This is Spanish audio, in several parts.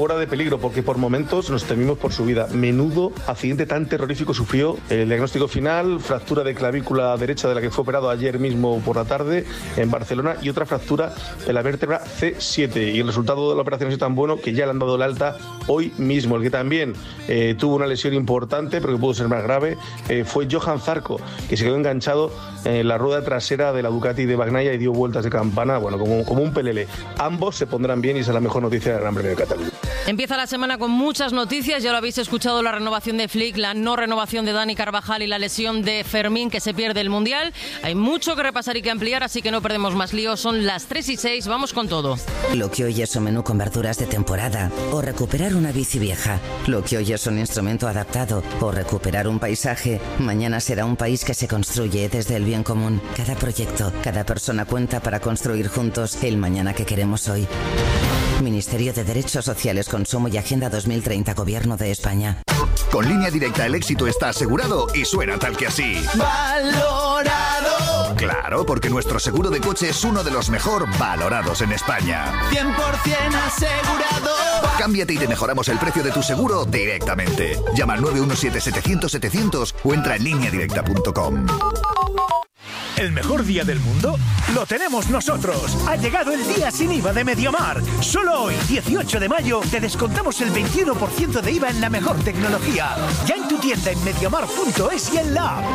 Hora de peligro, porque por momentos nos temimos por su vida. Menudo accidente tan terrorífico sufrió. El diagnóstico final, fractura de clavícula derecha de la que fue operado ayer mismo por la tarde en Barcelona, y otra fractura de la vértebra C7. Y el resultado de la operación es tan bueno que ya le han dado el alta hoy mismo. El que también tuvo una lesión importante, pero que pudo ser más grave, fue Johan Zarco, que se quedó enganchado en la rueda trasera de la Ducati de Bagnaia y dio vueltas de campana, bueno, como un pelele. Ambos se pondrán bien y esa es la mejor noticia del Gran Premio de Cataluña. Empieza la semana con muchas noticias, ya lo habéis escuchado, la renovación de Flick, la no renovación de Dani Carvajal y la lesión de Fermín, que se pierde el Mundial. Hay mucho que repasar y que ampliar, así que no perdemos más lío. Son las 3:06, vamos con todo. Lo que hoy es un menú con verduras de temporada o recuperar una bici vieja. Lo que hoy es un instrumento adaptado o recuperar un paisaje, mañana será un país que se construye desde el bien común. Cada proyecto, cada persona cuenta para construir juntos el mañana que queremos hoy. Ministerio de Derechos Sociales, Consumo y Agenda 2030, Gobierno de España. Con Línea Directa el éxito está asegurado y suena tal que así. ¡Valorado! Claro, porque nuestro seguro de coche es uno de los mejor valorados en España. 100% asegurado. Cámbiate y te mejoramos el precio de tu seguro directamente. Llama al 917-700-700 o entra en lineadirecta.com. ¿El mejor día del mundo? ¡Lo tenemos nosotros! Ha llegado el día sin IVA de Mediamar. Solo hoy, 18 de mayo, te descontamos el 21% de IVA en la mejor tecnología. Ya en tu tienda en mediamar.es y en la app.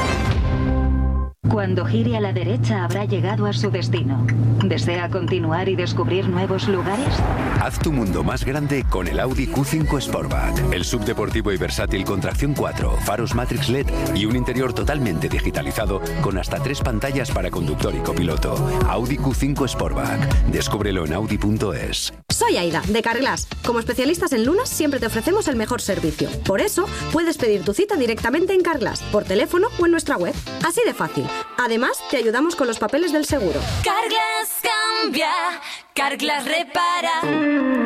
Cuando gire a la derecha habrá llegado a su destino. ¿Desea continuar y descubrir nuevos lugares? Haz tu mundo más grande con el Audi Q5 Sportback. El subdeportivo y versátil con tracción 4, faros Matrix LED y un interior totalmente digitalizado con hasta 3 pantallas para conductor y copiloto. Audi Q5 Sportback. Descúbrelo en Audi.es. Soy Aida, de Carglass. Como especialistas en lunas siempre te ofrecemos el mejor servicio. Por eso, puedes pedir tu cita directamente en Carglass, por teléfono o en nuestra web. Así de fácil. Además, te ayudamos con los papeles del seguro. Carglass cambia, Carglass repara.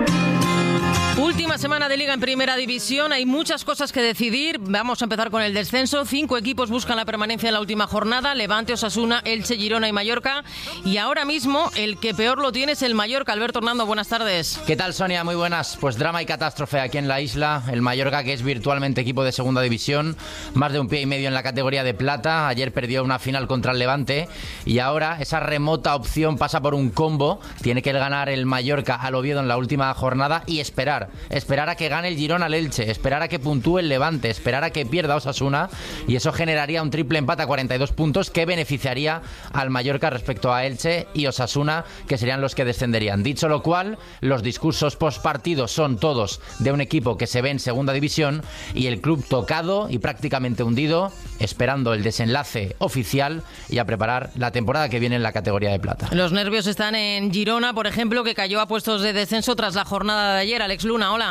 Última semana de Liga en Primera División, hay muchas cosas que decidir. Vamos a empezar con el descenso. 5 equipos buscan la permanencia en la última jornada: Levante, Osasuna, Elche, Girona y Mallorca. Y ahora mismo el que peor lo tiene es el Mallorca. Alberto Hernando, buenas tardes. ¿Qué tal, Sonia? Muy buenas. Pues drama y catástrofe aquí en la isla. El Mallorca, que es virtualmente equipo de Segunda División, más de un pie y medio en la categoría de plata. Ayer perdió una final contra el Levante y ahora esa remota opción pasa por un combo. Tiene que ganar el Mallorca al Oviedo en la última jornada y esperar a que gane el Girona al Elche, esperar a que puntúe el Levante, esperar a que pierda Osasuna, y eso generaría un triple empate a 42 puntos que beneficiaría al Mallorca respecto a Elche y Osasuna, que serían los que descenderían. Dicho lo cual, los discursos postpartido son todos de un equipo que se ve en Segunda División y el club tocado y prácticamente hundido, esperando el desenlace oficial y a preparar la temporada que viene en la categoría de plata. Los nervios están en Girona, por ejemplo, que cayó a puestos de descenso tras la jornada de ayer. Alex Luna, hola.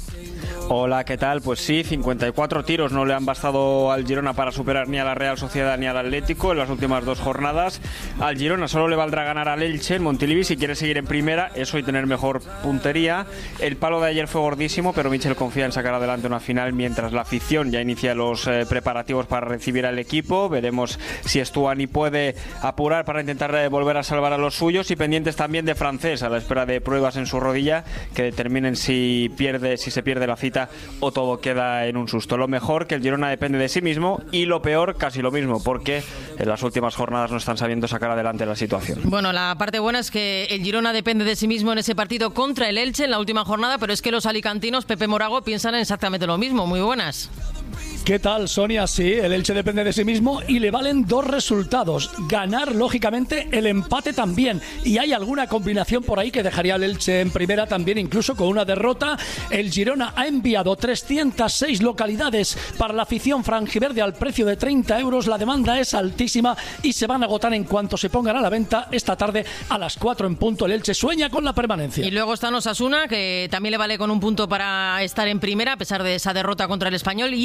Hola, ¿qué tal? Pues sí, 54 tiros no le han bastado al Girona para superar ni a la Real Sociedad ni al Atlético en las últimas 2 jornadas. Al Girona solo le valdrá ganar al Elche en Montilivi si quiere seguir en primera, eso y tener mejor puntería. El palo de ayer fue gordísimo, pero Michel confía en sacar adelante una final mientras la afición ya inicia los preparativos para recibir al equipo. Veremos si Stuani puede apurar para intentar volver a salvar a los suyos, y pendientes también de Francés a la espera de pruebas en su rodilla que determinen si se pierde la cita o todo queda en un susto. Lo mejor, que el Girona depende de sí mismo, y lo peor, casi lo mismo, porque en las últimas jornadas no están sabiendo sacar adelante la situación. Bueno, la parte buena es que el Girona depende de sí mismo en ese partido contra el Elche en la última jornada, pero es que los alicantinos, Pepe Morago, piensan exactamente lo mismo. Muy buenas. ¿Qué tal, Sonia? Sí, el Elche depende de sí mismo y le valen 2 resultados. Ganar, lógicamente, el empate también. Y hay alguna combinación por ahí que dejaría al Elche en primera también, incluso con una derrota. El Girona ha enviado 306 localidades para la afición franjiverde al precio de 30 euros. La demanda es altísima y se van a agotar en cuanto se pongan a la venta esta tarde a las 4 en punto. El Elche sueña con la permanencia. Y luego está Osasuna, que también le vale con un punto para estar en primera, a pesar de esa derrota contra el Español. Y el Levante,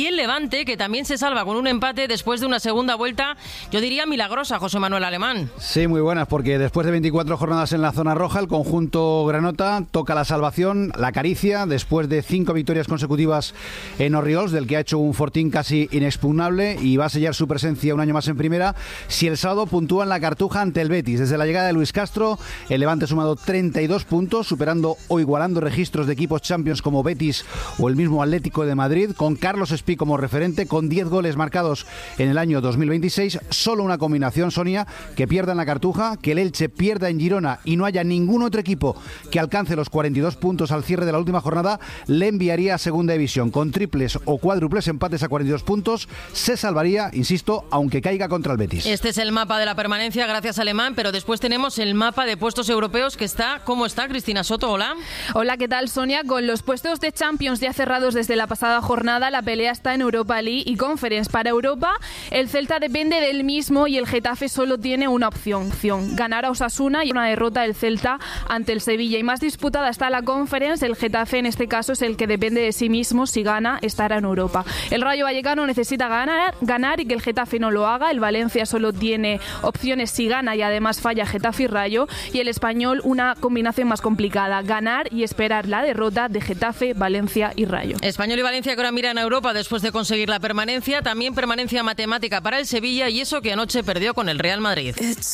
Levante, que también se salva con un empate después de una segunda vuelta, yo diría milagrosa, José Manuel Alemán. Sí, muy buenas, porque después de 24 jornadas en la zona roja, el conjunto granota toca la salvación, la acaricia, después de 5 victorias consecutivas en Orriols, del que ha hecho un fortín casi inexpugnable, y va a sellar su presencia un año más en primera si el sábado puntúa en la Cartuja ante el Betis. Desde la llegada de Luis Castro, el Levante ha sumado 32 puntos, superando o igualando registros de equipos Champions como Betis o el mismo Atlético de Madrid, con Carlos Espí como referente, con 10 goles marcados en el año 2026. Solo una combinación, Sonia, que pierda en la Cartuja, que el Elche pierda en Girona y no haya ningún otro equipo que alcance los 42 puntos al cierre de la última jornada, le enviaría a segunda división. Con triples o cuádruples empates a 42 puntos, se salvaría, insisto, aunque caiga contra el Betis. Este es el mapa de la permanencia, gracias Alemán, pero después tenemos el mapa de puestos europeos que está, ¿cómo está? Cristina Soto, hola. Hola, ¿qué tal, Sonia? Con los puestos de Champions ya cerrados desde la pasada jornada, la pelea está en Europa League y Conference. Para Europa, el Celta depende del mismo y el Getafe solo tiene una opción, ganar a Osasuna, y una derrota del Celta ante el Sevilla. Y más disputada está la Conference, el Getafe en este caso es el que depende de sí mismo, si gana estará en Europa. El Rayo Vallecano necesita ganar y que el Getafe no lo haga, el Valencia solo tiene opciones si gana y además falla Getafe y Rayo, y el Español una combinación más complicada, ganar y esperar la derrota de Getafe, Valencia y Rayo. Español y Valencia que ahora miran a Europa después de conseguir la permanencia, también permanencia matemática para el Sevilla, y eso que anoche perdió con el Real Madrid.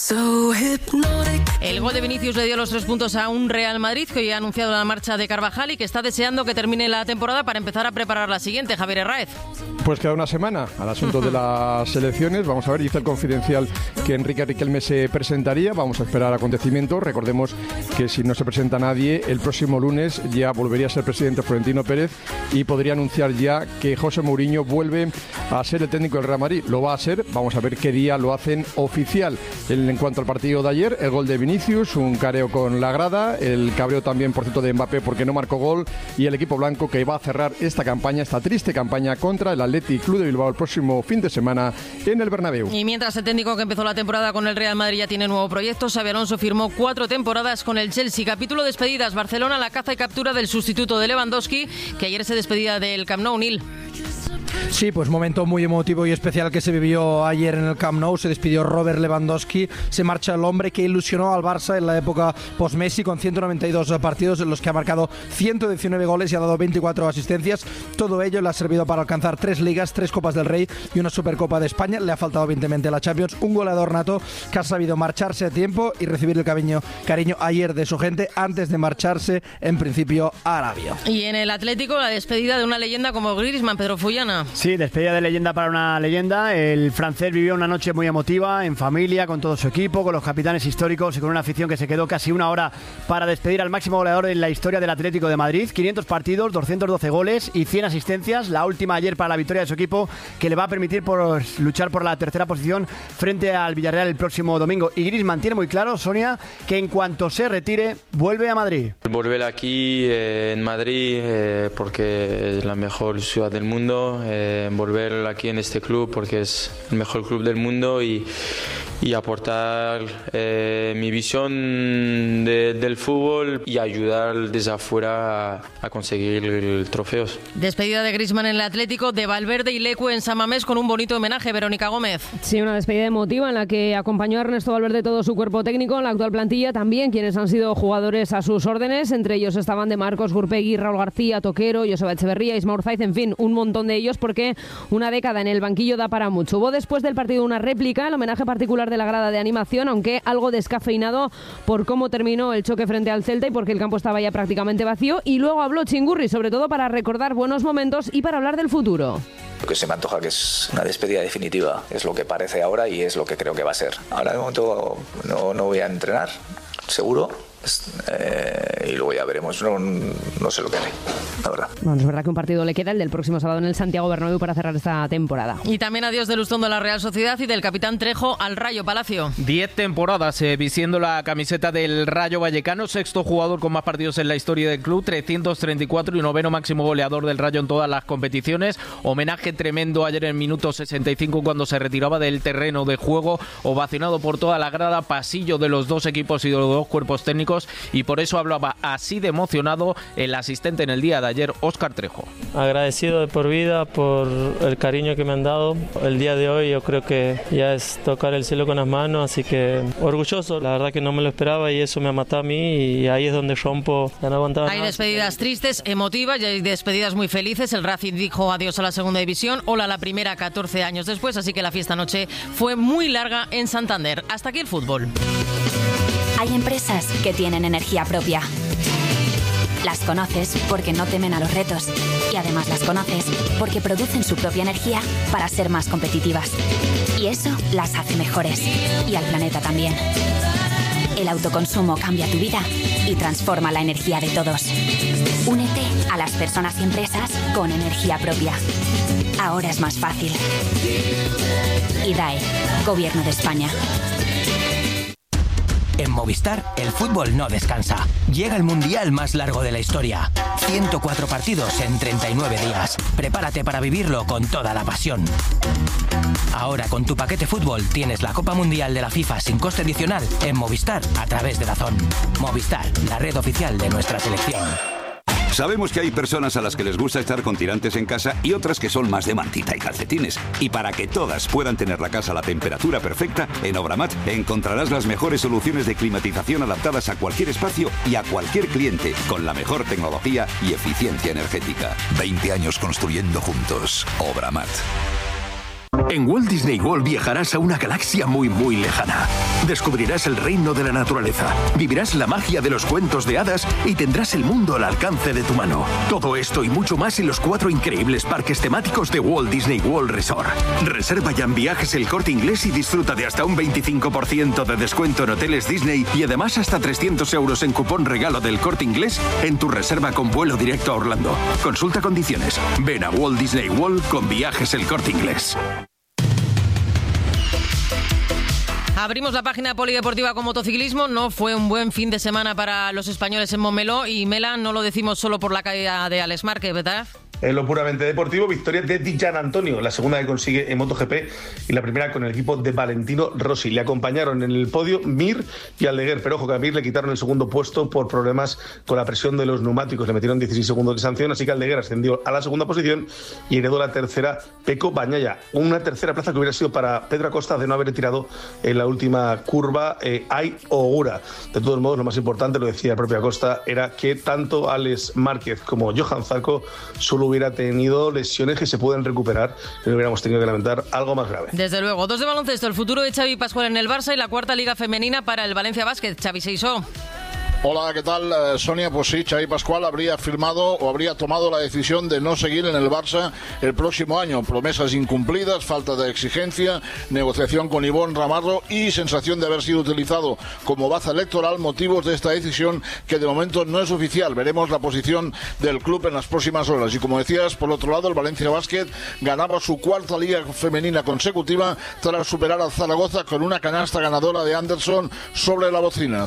El gol de Vinicius le dio los 3 puntos a un Real Madrid que hoy ha anunciado la marcha de Carvajal y que está deseando que termine la temporada para empezar a preparar la siguiente. Javier Herráez. Pues queda una semana al asunto de las selecciones. Vamos a ver, dice el Confidencial que Enrique Riquelme se presentaría. Vamos a esperar acontecimientos. Recordemos que si no se presenta nadie, el próximo lunes ya volvería a ser presidente Florentino Pérez y podría anunciar ya que José Mourinho vuelve a ser el técnico del Real Madrid. Lo va a ser. Vamos a ver qué día lo hacen oficial. En cuanto al partido de ayer, el gol de Vinicius, un careo con la grada, el cabreo también, por cierto, de Mbappé porque no marcó gol, y el equipo blanco que va a cerrar esta campaña, esta triste campaña contra el Athletic Club de Bilbao el próximo fin de semana en el Bernabéu. Y mientras el técnico que empezó la temporada con el Real Madrid ya tiene nuevo proyecto, Xabi Alonso firmó 4 temporadas con el Chelsea. Capítulo despedidas, Barcelona, la caza y captura del sustituto de Lewandowski, que ayer se despedía del Camp Nou. Nil. Sí, pues momento muy emotivo y especial que se vivió ayer en el Camp Nou. Se despidió Robert Lewandowski, se marcha el hombre que ilusionó al Barça en la época post-Messi, con 192 partidos en los que ha marcado 119 goles y ha dado 24 asistencias. Todo ello le ha servido para alcanzar 3 ligas, 3 Copas del Rey y una Supercopa de España. Le ha faltado evidentemente la Champions. Un goleador nato que ha sabido marcharse a tiempo y recibir el cariño ayer de su gente antes de marcharse en principio a Arabia. Y en el Atlético, la despedida de una leyenda como Griezmann, Pedro Fullana. Sí, despedida de leyenda para una leyenda. El francés vivió una noche muy emotiva, en familia, con todo su equipo, con los capitanes históricos y con una afición que se quedó casi una hora para despedir al máximo goleador en la historia del Atlético de Madrid. 500 partidos, 212 goles y 100 asistencias. La última ayer para la victoria de su equipo, que le va a permitir luchar por la tercera posición frente al Villarreal el próximo domingo. Y Griezmann tiene muy claro, Sonia, que en cuanto se retire, vuelve a Madrid. Volver aquí en Madrid porque es la mejor ciudad del mundo. Volver aquí en este club porque es el mejor club del mundo y aportar mi visión del fútbol y ayudar desde afuera a conseguir trofeos. Despedida de Griezmann en el Atlético, de Valverde y Leque en San Mamés con un bonito homenaje. Verónica Gómez. Sí, una despedida emotiva en la que acompañó a Ernesto Valverde todo su cuerpo técnico, en la actual plantilla también quienes han sido jugadores a sus órdenes. Entre ellos estaban De Marcos, Gurpegui, Raúl García, Toquero, Joseba Echeverría, Isma Urzaiz, en fin, un montón de ellos, porque una década en el banquillo da para mucho. Hubo después del partido una réplica, el homenaje particular de la grada de animación, aunque algo descafeinado por cómo terminó el choque frente al Celta y porque el campo estaba ya prácticamente vacío. Y luego habló Chingurri, sobre todo para recordar buenos momentos y para hablar del futuro. Lo que se me antoja que es una despedida definitiva, es lo que parece ahora y es lo que creo que va a ser. Ahora de momento no voy a entrenar, seguro. Y luego ya veremos, no sé lo que haré, la verdad. Bueno, es verdad que un partido le queda, el del próximo sábado en el Santiago Bernabéu, para cerrar esta temporada. Y también adiós de Lustondo a la Real Sociedad y del capitán Trejo al Rayo. Palacio. 10 temporadas vistiendo la camiseta del Rayo Vallecano, sexto jugador con más partidos en la historia del club, 334 y noveno máximo goleador del Rayo en todas las competiciones. Homenaje tremendo ayer en minuto 65 cuando se retiraba del terreno de juego, ovacionado por toda la grada, pasillo de los dos equipos y de los dos cuerpos técnicos. técnicos, y por eso hablaba así de emocionado el asistente en el día de ayer, Óscar Trejo. Agradecido de por vida por el cariño que me han dado. El día de hoy yo creo que ya es tocar el cielo con las manos, así que orgulloso, la verdad que no me lo esperaba y eso me ha matado a mí, y ahí es donde rompo, ya no aguantaba. Hay despedidas tristes, emotivas, y hay despedidas muy felices. El Racing dijo adiós a la segunda división, hola a la primera 14 años después, así que la fiesta anoche fue muy larga en Santander. Hasta aquí el fútbol. Hay empresas que tienen energía propia. Las conoces porque no temen a los retos, y además las conoces porque producen su propia energía para ser más competitivas. Y eso las hace mejores, y al planeta también. El autoconsumo cambia tu vida y transforma la energía de todos. Únete a las personas y empresas con energía propia. Ahora es más fácil. IDAE, Gobierno de España. En Movistar, el fútbol no descansa. Llega el mundial más largo de la historia. 104 partidos en 39 días. Prepárate para vivirlo con toda la pasión. Ahora con tu paquete fútbol tienes la Copa Mundial de la FIFA sin coste adicional en Movistar a través de DAZN. Movistar, la red oficial de nuestra selección. Sabemos que hay personas a las que les gusta estar con tirantes en casa y otras que son más de mantita y calcetines. Y para que todas puedan tener la casa a la temperatura perfecta, en Obramat encontrarás las mejores soluciones de climatización adaptadas a cualquier espacio y a cualquier cliente, con la mejor tecnología y eficiencia energética. 20 años construyendo juntos. Obramat. En Walt Disney World viajarás a una galaxia muy lejana. Descubrirás el reino de la naturaleza, vivirás la magia de los cuentos de hadas y tendrás el mundo al alcance de tu mano. Todo esto y mucho más en los 4 increíbles parques temáticos de Walt Disney World Resort. Reserva ya en Viajes El Corte Inglés y disfruta de hasta un 25% de descuento en hoteles Disney y además hasta 300 euros en cupón regalo del Corte Inglés en tu reserva con vuelo directo a Orlando. Consulta condiciones. Ven a Walt Disney World con Viajes El Corte Inglés. Abrimos la página polideportiva con motociclismo. No fue un buen fin de semana para los españoles en Montmeló, y Mela, no lo decimos solo por la caída de Alex Márquez, ¿verdad? En lo puramente deportivo, victoria de Di Gianantonio, la segunda que consigue en MotoGP y la primera con el equipo de Valentino Rossi. Le acompañaron en el podio Mir y Aldeguer, pero ojo que a Mir le quitaron el segundo puesto por problemas con la presión de los neumáticos. Le metieron 16 segundos de sanción, así que Aldeguer ascendió a la segunda posición y heredó la tercera Pecco Bagnaia. Una tercera plaza que hubiera sido para Pedro Acosta de no haber tirado en la última curva Ai Ogura. De todos modos, lo más importante, lo decía el propio Acosta, era que tanto Alex Márquez como Johan Zarco solo hubiera tenido lesiones que se pueden recuperar y no hubiéramos tenido que lamentar algo más grave. Desde luego. 2 de baloncesto, el futuro de Xavi Pascual en el Barça y la 4ª Liga Femenina para el Valencia Basket. Xavi Seiso. Hola, ¿qué tal, Sonia? Pues sí, Xavi Pascual habría firmado o habría tomado la decisión de no seguir en el Barça el próximo año. Promesas incumplidas, falta de exigencia, negociación con Ivonne Ramarro y sensación de haber sido utilizado como baza electoral, motivos de esta decisión que de momento no es oficial. Veremos la posición del club en las próximas horas. Y como decías, por otro lado, el Valencia Basket ganaba su 4ª Liga Femenina consecutiva tras superar al Zaragoza con una canasta ganadora de Anderson sobre la bocina.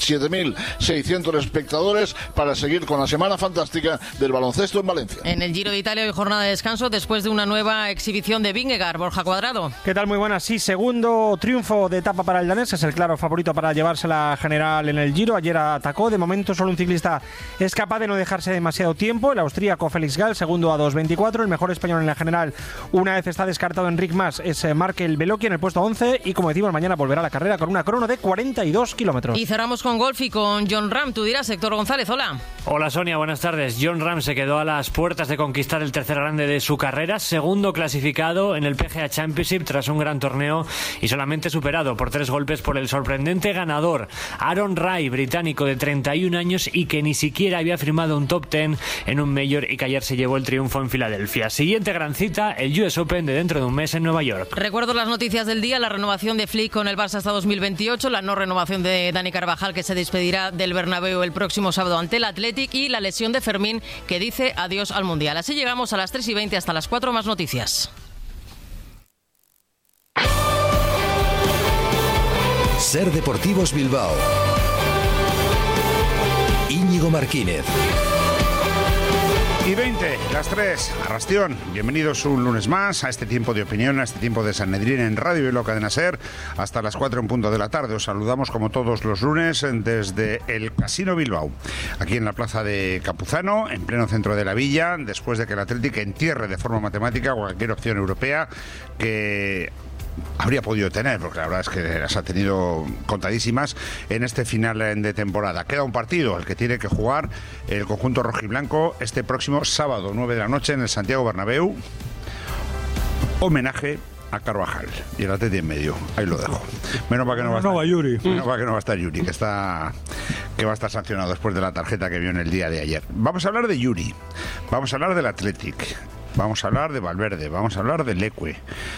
7.600 espectadores para seguir con la semana fantástica del baloncesto en Valencia. En el Giro de Italia hoy jornada de descanso después de una nueva exhibición de Vingegaard. Borja Cuadrado. ¿Qué tal? Muy buenas. Sí, segundo triunfo de etapa para el danés. Es el claro favorito para llevarse la general en el Giro. Ayer atacó. De momento solo un ciclista es capaz de no dejarse demasiado tiempo. El austríaco Félix Gall, segundo a 2.24. El mejor español en la general, una vez está descartado Enric Mas, es Markel Beloki en el puesto 11. Y como decimos, mañana volverá a la carrera con una crono de 42 kilómetros. Y cerramos con golf y con Jon Rahm. Tú dirás, Héctor González, hola. Hola Sonia, buenas tardes. Jon Rahm se quedó a las puertas de conquistar el tercer grande de su carrera, segundo clasificado en el PGA Championship tras un gran torneo y solamente superado por 3 golpes por el sorprendente ganador Aaron Rai, británico de 31 años y que ni siquiera había firmado un top 10 en un Major y que ayer se llevó el triunfo en Filadelfia. Siguiente gran cita, el US Open de dentro de un mes en Nueva York. Recuerdo las noticias del día, la renovación de Flick con el Barça hasta 2028, la no renovación de Dani Carvajal, que se despedirá del Bernabéu el próximo sábado ante el Athletic, y la lesión de Fermín, que dice adiós al Mundial. Así llegamos a las 3:20 hasta las 4, más noticias. Ser Deportivos Bilbao. Íñigo Martínez. Y 20 7, las 3, Arrastión. Bienvenidos un lunes más a este tiempo de opinión, a este tiempo de Sanedrín en Radio Bilbao Cadena Ser, hasta las 4 en punto de la tarde. Os saludamos como todos los lunes desde el Casino Bilbao, aquí en la plaza de Campuzano, en pleno centro de la villa, después de que el Athletic entierre de forma matemática cualquier opción europea que habría podido tener, porque la verdad es que las ha tenido contadísimas en este final de temporada. Queda un partido, el que tiene que jugar el conjunto rojiblanco este próximo sábado, 9 de la noche, en el Santiago Bernabéu. Homenaje a Carvajal y el Atleti en medio. Ahí lo dejo. Menos para que no va a estar Yuri. Menos para que no va a estar Yuri, que va a estar sancionado después de la tarjeta que vio en el día de ayer. Vamos a hablar de Yuri, vamos a hablar del Athletic, vamos a hablar de Valverde, vamos a hablar de Leque.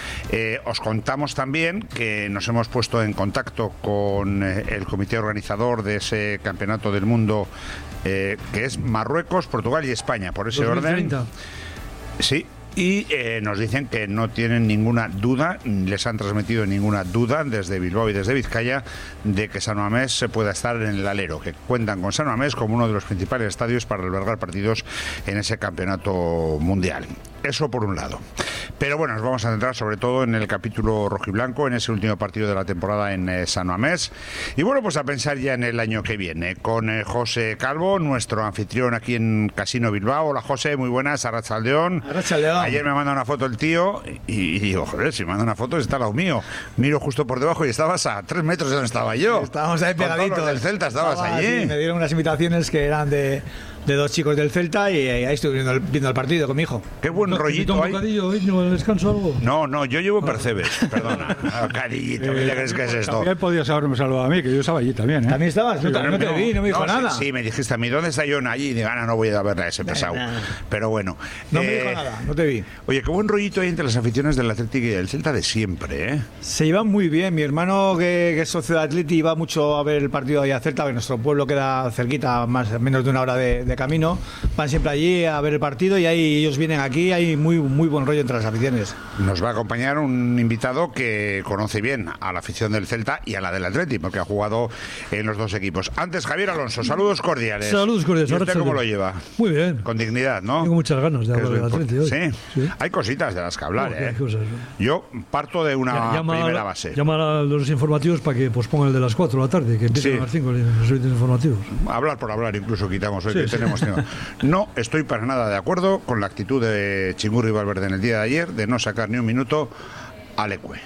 Os contamos también que nos hemos puesto en contacto con el comité organizador de ese campeonato del mundo, que es Marruecos, Portugal y España, por ese 2030. Orden. Sí. Y nos dicen que no tienen ninguna duda, les han transmitido ninguna duda desde Bilbao y desde Vizcaya de que San Mamés se pueda estar en el alero, que cuentan con San Mamés como uno de los principales estadios para albergar partidos en ese campeonato mundial. Eso por un lado. Pero bueno, nos vamos a centrar sobre todo en el capítulo rojiblanco, en ese último partido de la temporada en San Mamés. Y bueno, pues a pensar ya en el año que viene, con José Calvo, nuestro anfitrión aquí en Casino Bilbao. Hola José, muy buenas, Arratsaldeón. Arratsaldeón. Ayer me manda una foto el tío y digo, joder, si me manda una foto está al lado mío. Miro justo por debajo y estabas a 3 metros de donde estaba yo. Estábamos ahí pegaditos. Del Celta estabas allí. Sí, me dieron unas invitaciones que eran de 2 chicos del Celta y ahí estuve viendo el partido con mi hijo. Qué buen rollito hay. ¿Bocadillo hoy en el descanso algo? No, yo llevo percebes, perdona. Bocadillito, ¿qué crees que es esto? También podías haberme saludado a mí, que yo estaba allí también, ¿eh? ¿También estabas? No te vi, no me dijo nada. Sí, me dijiste a mí, ¿dónde está John allí? Y digo, no voy a verla a ese pesado. Pero bueno. No me dijo nada, no te vi. Oye, qué buen rollito hay entre las aficiones del Athletic y del Celta de siempre, ¿eh? Se llevan muy bien. Mi hermano, que es socio de Athletic, iba mucho a ver el partido ahí a Celta, que nuestro pueblo queda cerquita, menos de una hora de camino. Van siempre allí a ver el partido y ahí ellos vienen aquí, hay muy buen rollo entre las aficiones. Nos va a acompañar un invitado que conoce bien a la afición del Celta y a la del Athletic, porque ha jugado en los dos equipos. Antes, Javier Alonso, saludos cordiales. Saludos cordiales. ¿Y usted cómo lo lleva? Muy bien. Con dignidad, ¿no? Tengo muchas ganas de hablar del Athletic hoy. ¿Sí? Hay cositas de las que hablar, ¿eh? Cosas, ¿no? Yo parto de una primera base. Llama a los informativos para que pospongan el de las 4 de la tarde, que empiezan a las 5 los informativos. Hablar por hablar, incluso quitamos hoy que tenemos tiempo. No estoy para nada de acuerdo con la actitud de Chingurri y Valverde en el día de ayer de no sacar ni un minuto a Leque.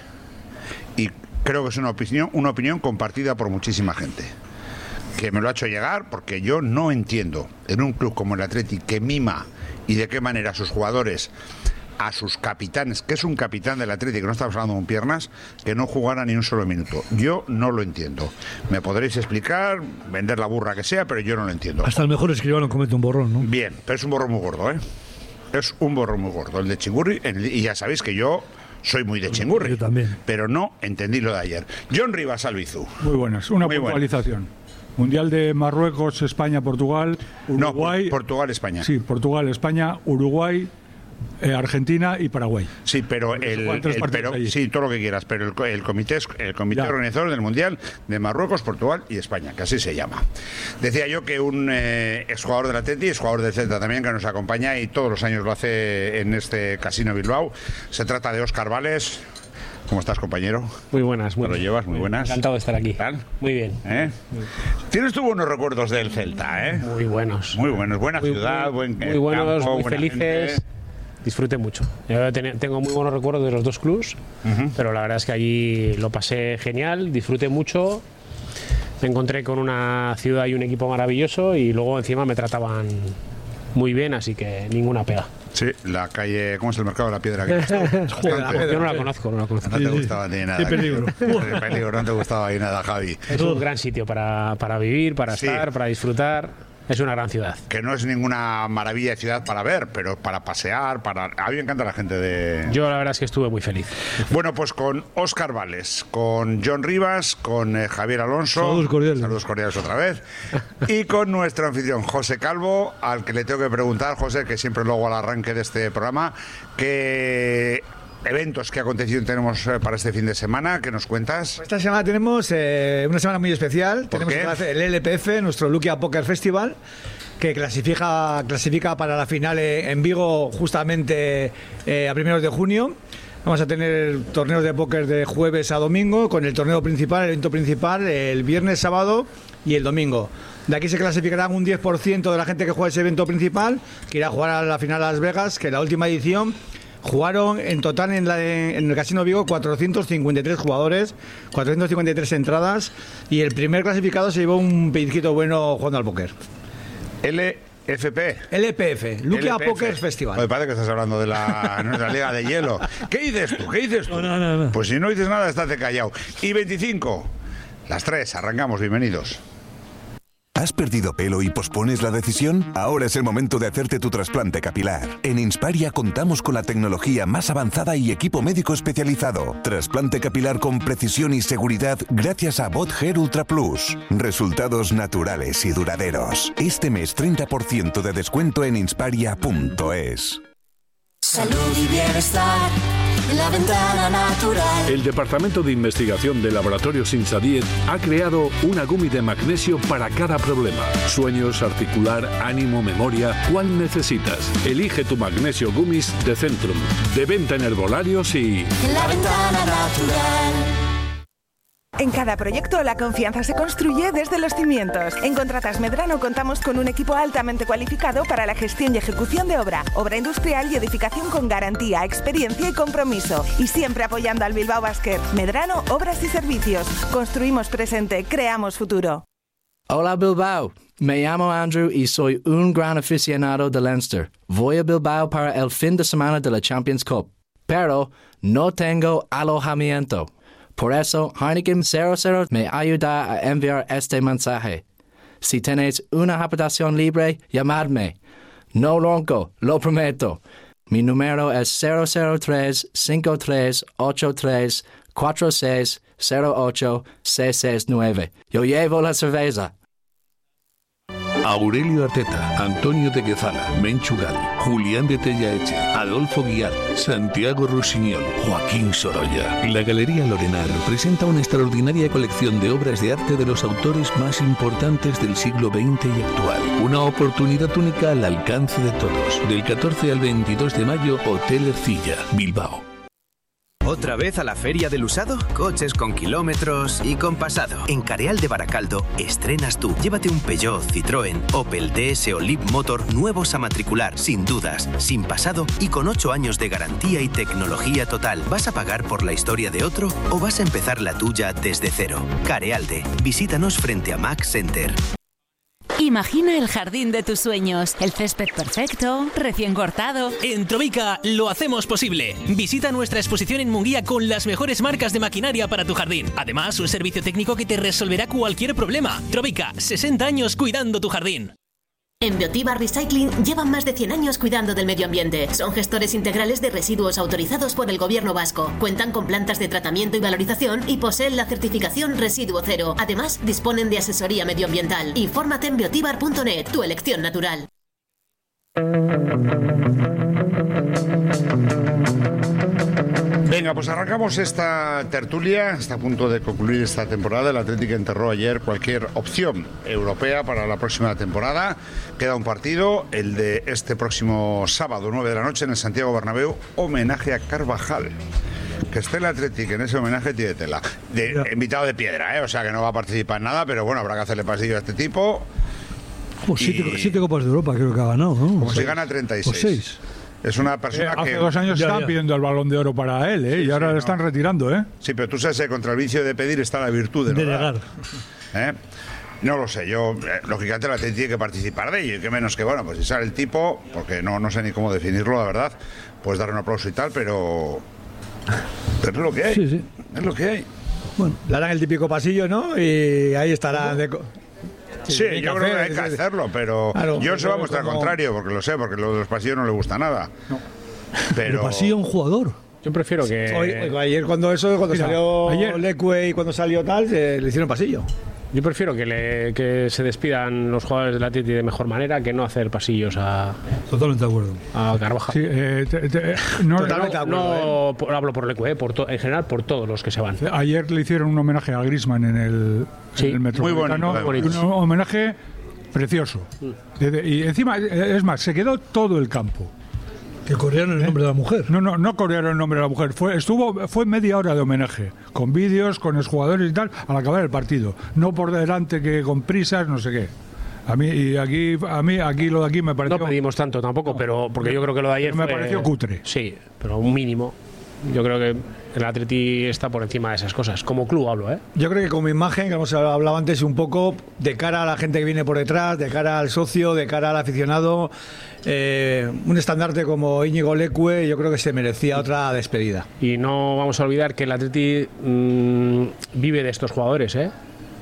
Y creo que es una opinión compartida por muchísima gente, que me lo ha hecho llegar, porque yo no entiendo en un club como el Athletic, que mima y de qué manera a sus jugadores, a sus capitanes, que es un capitán del Athletic, que no estamos hablando con piernas, que no jugara ni un solo minuto. Yo no lo entiendo. Me podréis explicar, vender la burra que sea, pero yo no lo entiendo. Hasta el mejor escribano comete un borrón, ¿no? Bien, pero es un borrón muy gordo, ¿eh? Es un borrón muy gordo. El de Chingurri, y ya sabéis que yo soy muy de Chingurri. Yo también. Pero no entendí lo de ayer. John Rivas, Albizu. Muy buenas. Una puntualización. Mundial de Marruecos, España, Portugal, Uruguay. No, Portugal, España. Sí, Portugal, España, Uruguay, Argentina y Paraguay. Sí, pero sí, todo lo que quieras, pero el comité organizador del Mundial de Marruecos, Portugal y España, que así se llama. Decía yo que un exjugador del Atleti, exjugador del Celta también, que nos acompaña y todos los años lo hace en este Casino Bilbao. Se trata de Óscar Vales. ¿Cómo estás, compañero? Muy buenas. ¿Te lo llevas? Muy buenas. Encantado de estar aquí. ¿Tal? Muy bien. Tienes tú buenos recuerdos del Celta, ¿eh? Muy buenos. Muy buenos. Buena ciudad, buen muy buenos, campo, muy felices. Gente. Disfruté mucho. Yo tengo muy buenos recuerdos de los dos clubs, pero la verdad es que allí lo pasé genial, disfruté mucho. Me encontré con una ciudad y un equipo maravilloso y luego encima me trataban muy bien, así que ninguna pega. Sí, la calle, ¿cómo es el mercado de la piedra? Yo no la conozco. No te gustaba ni nada. Qué peligro. Qué peligro, no te gustaba ahí nada, Javi. Es un gran sitio para vivir, para estar, para disfrutar. Es una gran ciudad. Que no es ninguna maravilla de ciudad para ver, pero para pasear, a mí me encanta la gente de... Yo la verdad es que estuve muy feliz. Bueno, pues con Óscar Vales, con John Rivas, con Javier Alonso... Saludos cordiales otra vez. Y con nuestro anfitrión José Calvo, al que le tengo que preguntar, José, que siempre luego al arranque de este programa, que... eventos que acontecido tenemos para este fin de semana, ¿qué nos cuentas? Esta semana tenemos una semana muy especial. Tenemos el LPF, nuestro Luquia Poker Festival, que clasifica para la final en Vigo justamente a primeros de junio. Vamos a tener torneos de póker de jueves a domingo, con el torneo principal, el evento principal, el viernes, sábado y el domingo. De aquí se clasificarán un 10% de la gente que juega ese evento principal, que irá a jugar a la final a Las Vegas, que en la última edición jugaron en total en el Casino Vigo 453 jugadores, 453 entradas, y el primer clasificado se llevó un pellizquito bueno jugando al póker. LPF, Luquia Poker Festival. Me parece que estás hablando de nuestra liga de hielo. ¿Qué dices tú? No. Pues si no dices nada, estate callado. Y 25, las 3, arrancamos, bienvenidos. ¿Has perdido pelo y pospones la decisión? Ahora es el momento de hacerte tu trasplante capilar. En Insparia contamos con la tecnología más avanzada y equipo médico especializado. Trasplante capilar con precisión y seguridad gracias a Bot Hair Ultra Plus. Resultados naturales y duraderos. Este mes 30% de descuento en insparia.es. Salud y bienestar, la ventana natural. El Departamento de Investigación de Laboratorios Insadiet ha creado una gummy de magnesio para cada problema. Sueños, articular, ánimo, memoria, ¿cuál necesitas? Elige tu magnesio gummies de Centrum. De venta en herbolarios y... La ventana natural. En cada proyecto, la confianza se construye desde los cimientos. En Contratas Medrano contamos con un equipo altamente cualificado para la gestión y ejecución de obra industrial y edificación con garantía, experiencia y compromiso. Y siempre apoyando al Bilbao Basket. Medrano, Obras y Servicios. Construimos presente, creamos futuro. Hola Bilbao, me llamo Andrew y soy un gran aficionado de Leinster. Voy a Bilbao para el fin de semana de la Champions Cup, pero no tengo alojamiento. Por eso, Heineken 00 me ayuda a enviar este mensaje. Si tenéis una habitación libre, llamadme. No ronco, lo prometo. Mi número es 003-53-83-4608-669. Yo llevo la cerveza. Aurelio Arteta, Antonio de Guezala, Menchu Gali, Julián de Tellaeche, Adolfo Guiar, Santiago Rusiñol, Joaquín Sorolla. La Galería Lorenar presenta una extraordinaria colección de obras de arte de los autores más importantes del siglo XX y actual. Una oportunidad única al alcance de todos. Del 14 al 22 de mayo, Hotel Ercilla, Bilbao. ¿Otra vez a la Feria del Usado? Coches con kilómetros y con pasado. En Careal de Baracaldo estrenas tú. Llévate un Peugeot, Citroën, Opel, DS o Leapmotor nuevos a matricular, sin dudas, sin pasado y con 8 años de garantía y tecnología total. ¿Vas a pagar por la historia de otro o vas a empezar la tuya desde cero? Carealde. Visítanos frente a Max Center. Imagina el jardín de tus sueños, el césped perfecto, recién cortado. En Trovica lo hacemos posible. Visita nuestra exposición en Munguía con las mejores marcas de maquinaria para tu jardín. Además, un servicio técnico que te resolverá cualquier problema. Trovica, 60 años cuidando tu jardín. En Biotiba Recycling llevan más de 100 años cuidando del medio ambiente. Son gestores integrales de residuos autorizados por el Gobierno vasco. Cuentan con plantas de tratamiento y valorización y poseen la certificación Residuo Cero. Además, disponen de asesoría medioambiental. Infórmate en biotibar.net, tu elección natural. Venga, pues arrancamos esta tertulia. Está a punto de concluir esta temporada. El Atlético enterró ayer cualquier opción europea para la próxima temporada. Queda un partido, el de este próximo sábado, 9 de la noche, en el Santiago Bernabéu, homenaje a Carvajal. Que esté el Atlético en ese homenaje tiene tela. Invitado de piedra, o sea que no va a participar en nada, pero bueno, habrá que hacerle pasillo a este tipo. Como 7 Copas de Europa creo que ha ganado, ¿no? Como si gana 36. Pues 6. Es una persona que... Hace 2 años estaban pidiendo el Balón de Oro para él, y ahora lo están retirando, Sí, pero tú sabes que contra el vicio de pedir está la virtud de negar. No lo sé, yo, lógicamente la tiene que participar de ello, y que menos que, bueno, pues si sale el tipo, porque no sé ni cómo definirlo, la verdad, pues dar un aplauso y tal, pero es lo que hay, sí. Es lo que hay. Bueno, le harán el típico pasillo, ¿no? Y ahí estará... Sí, yo creo que hay que hacerlo, pero claro, yo se va a mostrar contrario, porque lo sé, porque lo de los pasillos no le gusta nada. No. Pero... ¿El pasillo un jugador? Yo prefiero que... Ayer cuando salió Leque y cuando salió tal, le hicieron pasillo. Yo prefiero que se despidan los jugadores del Atleti de mejor manera que no hacer pasillos a... Totalmente de acuerdo. A Carvajal. Sí, totalmente de acuerdo. Hablo por Leque, en general por todos los que se van. Ayer le hicieron un homenaje a Griezmann en el Metropolitano. Muy bonito. Un homenaje precioso. Y encima, es más, se quedó todo el campo. Que corearon el nombre de la mujer. No corearon el nombre de la mujer. Fue media hora de homenaje, con vídeos, con exjugadores y tal, al acabar el partido. No por delante que con prisas, no sé qué. A mí lo de aquí me pareció... No pedimos tanto tampoco, pero porque yo creo que lo de ayer me pareció cutre. Sí, pero un mínimo. Yo creo que el Atleti está por encima de esas cosas. Como club hablo, ¿eh? Yo creo que como imagen, que hemos hablado antes un poco, de cara a la gente que viene por detrás, de cara al socio, de cara al aficionado, un estandarte como Íñigo Leque, yo creo que se merecía otra despedida. Y no vamos a olvidar que el Atleti vive de estos jugadores, ¿eh?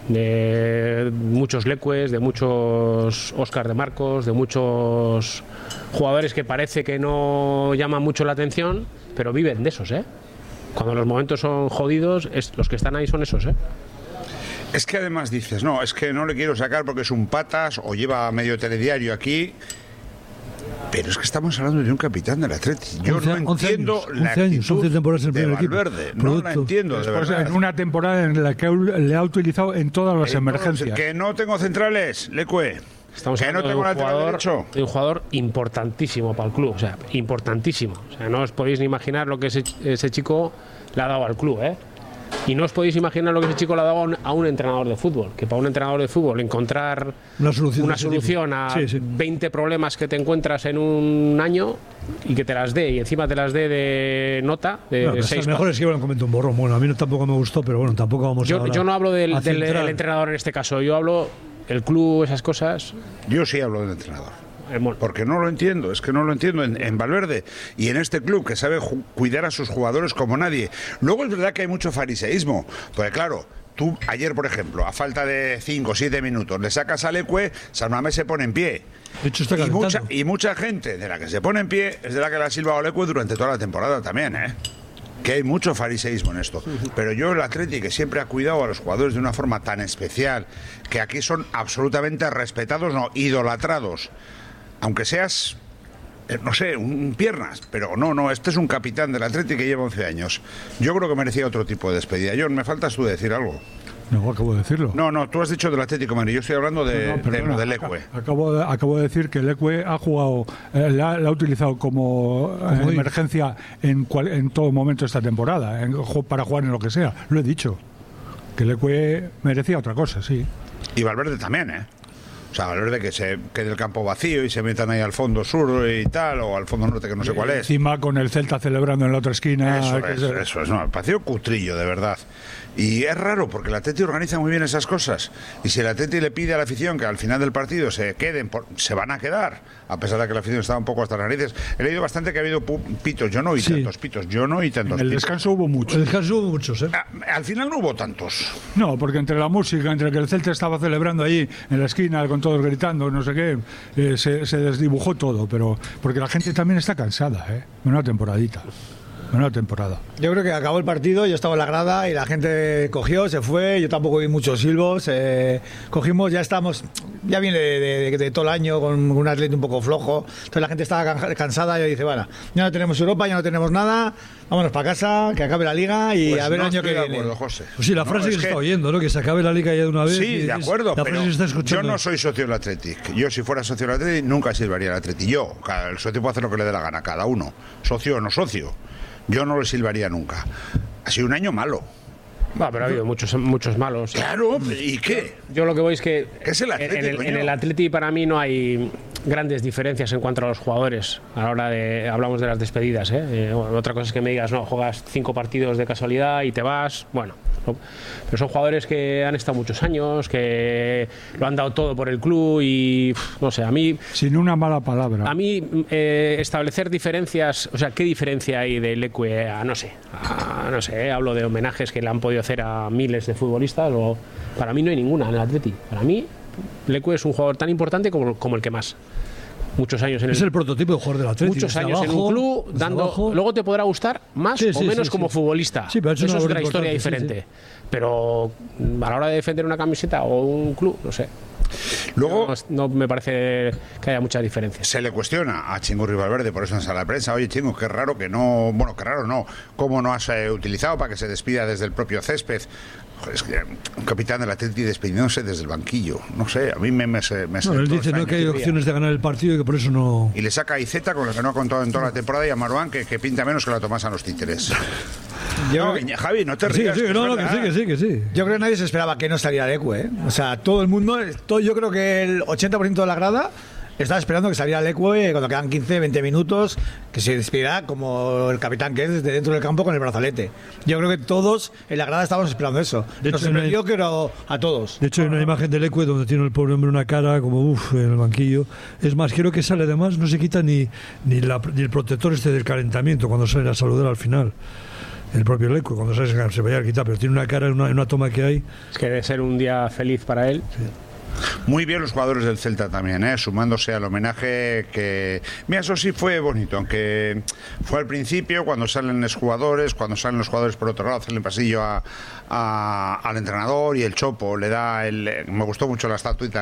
De muchos Leques, de muchos Óscar de Marcos, de muchos jugadores que parece que no llaman mucho la atención, pero viven de esos, ¿eh? Cuando los momentos son jodidos, los que están ahí son esos, ¿eh? Es que además dices, no, es que no le quiero sacar porque es un patas o lleva medio telediario aquí. Pero es que estamos hablando de un capitán del Atleti. Yo no entiendo la actitud de Valverde. No la entiendo, de verdad. En una temporada en la que le ha utilizado en todas las emergencias. Que no tengo centrales, Leque. Estamos hablando de un jugador importantísimo para el club, o sea, importantísimo. O sea, no os podéis ni imaginar lo que ese chico le ha dado al club, ¿eh? Y no os podéis imaginar lo que ese chico le ha dado a un entrenador de fútbol. Que para un entrenador de fútbol encontrar una solución a 20 problemas que te encuentras en un año y que te las dé, y encima te las dé de nota de 6. Mejor es que iban comentando un borrón. Bueno, a mí tampoco me gustó, pero bueno, tampoco vamos a... Yo no hablo del entrenador en este caso, yo hablo el club, esas cosas. Yo sí hablo del entrenador. Porque no lo entiendo, es que no lo entiendo en Valverde y en este club que sabe cuidar a sus jugadores como nadie. Luego es verdad que hay mucho fariseísmo, porque claro, tú ayer, por ejemplo, a falta de 5 o 7 minutos, le sacas a Leque, San Mamés se pone en pie. De hecho, está y mucha gente de la que se pone en pie es de la que le ha silbado a Leque durante toda la temporada también, ¿eh? Que hay mucho fariseísmo en esto. Pero yo, el Atleti, que siempre ha cuidado a los jugadores de una forma tan especial, que aquí son absolutamente respetados, no, idolatrados. Aunque seas, no sé, un piernas, pero no, este es un capitán del Atleti que lleva 11 años. Yo creo que merecía otro tipo de despedida. John, me faltas tú de decir algo. No, acabo de decirlo. No, tú has dicho del Atlético de Madrid, yo estoy hablando de Leque. Acabo de decir que Leque ha jugado, la ha utilizado como emergencia en todo momento esta temporada, para jugar en lo que sea. Lo he dicho, que Leque merecía otra cosa, sí. Y Valverde también, ¿eh? O sea, Valverde que se quede el campo vacío y se metan ahí al fondo sur y tal, o al fondo norte, que no sé cuál es. Encima con el Celta celebrando en la otra esquina. Eso es, no, me pareció cutrillo, de verdad. Y es raro, porque el Atleti organiza muy bien esas cosas. Y si el Atleti le pide a la afición que al final del partido se queden, se van a quedar, a pesar de que la afición estaba un poco hasta las narices. He leído bastante que ha habido pitos, yo no oí tantos pitos, En el descanso hubo muchos. En el descanso hubo muchos, ¿eh? Al final no hubo tantos. No, porque entre la música, entre que el Celta estaba celebrando allí en la esquina con todos gritando, no sé qué, se desdibujó todo, pero porque la gente también está cansada, ¿eh? Una temporada. Yo creo que acabó el partido, yo estaba en la grada y la gente cogió, se fue, yo tampoco vi muchos silbos, cogimos, ya viene de todo el año con un Atleti un poco flojo, entonces la gente estaba cansada y dice, bueno, ya no tenemos Europa, ya no tenemos nada, vámonos para casa, que acabe la Liga y pues a ver el año que viene. Acuerdo, José. Pues sí, la frase que se está oyendo, ¿no? Que se acabe la Liga ya de una vez. Sí, de acuerdo, pero yo no soy socio del Athletic. Yo, si fuera socio del Athletic, nunca silbaría el Athletic. El socio puede hacer lo que le dé la gana, cada uno, socio o no socio. Yo no lo silbaría nunca. Ha sido un año malo. Pero ha habido muchos malos. Claro, ¿y qué? Yo lo que voy es que es el Atleti, en el Atleti para mí no hay grandes diferencias en cuanto a los jugadores a la hora de hablamos de las despedidas, ¿eh? Otra cosa es que me digas, no, juegas 5 partidos de casualidad y te vas, bueno, pero son jugadores que han estado muchos años, que lo han dado todo por el club y no sé, a mí sin una mala palabra, a mí establecer diferencias, o sea, ¿qué diferencia hay de Leque a no sé, hablo de homenajes que le han podido hacer a miles de futbolistas, o para mí no hay ninguna en el Atleti. Para mí Leque es un jugador tan importante como el que más. Muchos años en es el prototipo de jugador del Atleti. Muchos años en un club dando. Luego te podrá gustar más o menos como futbolista. Sí, pero eso es otra historia diferente. Pero a la hora de defender una camiseta o un club, no sé. Luego no me parece que haya mucha diferencia. Se le cuestiona a Chingurri Valverde por eso en sala de prensa, oye Chingo, qué raro que no, bueno, qué raro no, cómo no has utilizado para que se despida desde el propio césped Joder, es que un capitán del Atleti despidiéndose desde el banquillo. No sé, a mí me no, él dice que hay opciones de ganar el partido y que por eso no... Y le saca a Iceta, con la que no ha contado en toda la temporada, y a Marwan, que pinta menos que la Tomás a los títeres. Javi, no te rías. Sí, que sí. Yo creo que nadie se esperaba que no saliera Leque, ¿eh? O sea, todo el mundo, yo creo que el 80% de la grada estaba esperando que saliera Leque cuando quedan 15, 20 minutos, que se despidiera como el capitán que es desde dentro del campo con el brazalete. Yo creo que todos en la grada estábamos esperando eso. Yo creo a todos. De hecho, hay una imagen de Leque donde tiene el pobre hombre una cara como en el banquillo. Es más, creo que sale además, no se quita ni el protector del calentamiento cuando sale a saludar al final. El propio Leque, cuando se vaya a quitar, pero tiene una cara en una toma que hay. Es que debe ser un día feliz para él. Sí. Muy bien los jugadores del Celta también, sumándose al homenaje que... Mira, eso sí fue bonito, aunque fue al principio, cuando salen los jugadores por otro lado, hacen el pasillo al entrenador, y el Chopo le da me gustó mucho la estatuita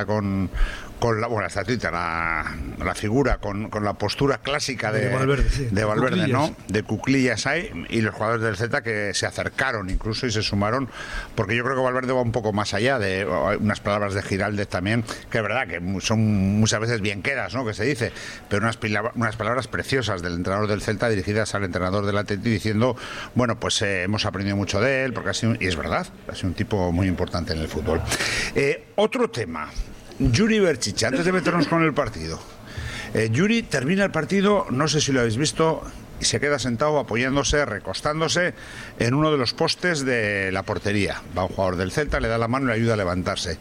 la figura con la postura clásica de Valverde, ¿no? De cuclillas hay, y los jugadores del Celta que se acercaron incluso y se sumaron, porque yo creo que Valverde va un poco más allá de unas palabras de Giraldez también, que es verdad que son muchas veces bien quedas, ¿no? Que se dice, pero unas palabras preciosas del entrenador del Celta dirigidas al entrenador del Atleti diciendo, bueno, pues hemos aprendido mucho de él, porque y es verdad, ha sido un tipo muy importante en el fútbol. Otro tema, Yuri Berchiche, antes de meternos con el partido. Yuri termina el partido, no sé si lo habéis visto, y se queda sentado apoyándose, recostándose en uno de los postes de la portería. Va un jugador del Celta, le da la mano y le ayuda a levantarse.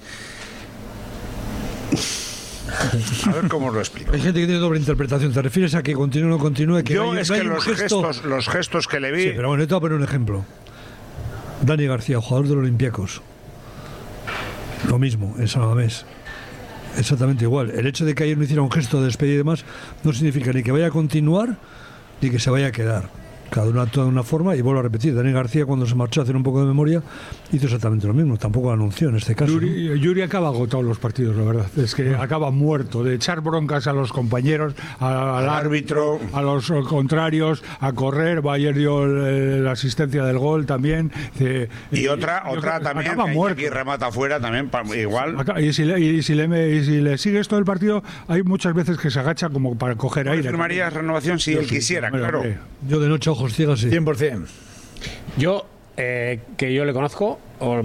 A ver cómo os lo explico. Hay gente que tiene doble interpretación. ¿Te refieres a que continúe o no continúe? Que Yo es que los gestos que le vi... Sí, pero bueno, te voy a poner un ejemplo. Dani García, jugador de los Olympiacos. Lo mismo, en San Mamés. Exactamente igual. El hecho de que ayer no hiciera un gesto de despedida y demás no significa ni que vaya a continuar ni que se vaya a quedar. Cada uno actúa de una forma, y vuelvo a repetir, Dani García cuando se marchó a hacer un poco de memoria hizo exactamente lo mismo, tampoco lo anunció en este caso. Yuri acaba agotado los partidos, la verdad, es que acaba muerto de echar broncas a los compañeros, al árbitro, a los contrarios, a correr. Ayer dio la asistencia del gol también, y otra también que aquí remata afuera también igual, y si le sigues todo el partido, hay muchas veces que se agacha como para coger aire. Firmarías renovación si él quisiera, claro. Yo de noche ojos ciegos, sí. 100%. Yo, que yo le conozco,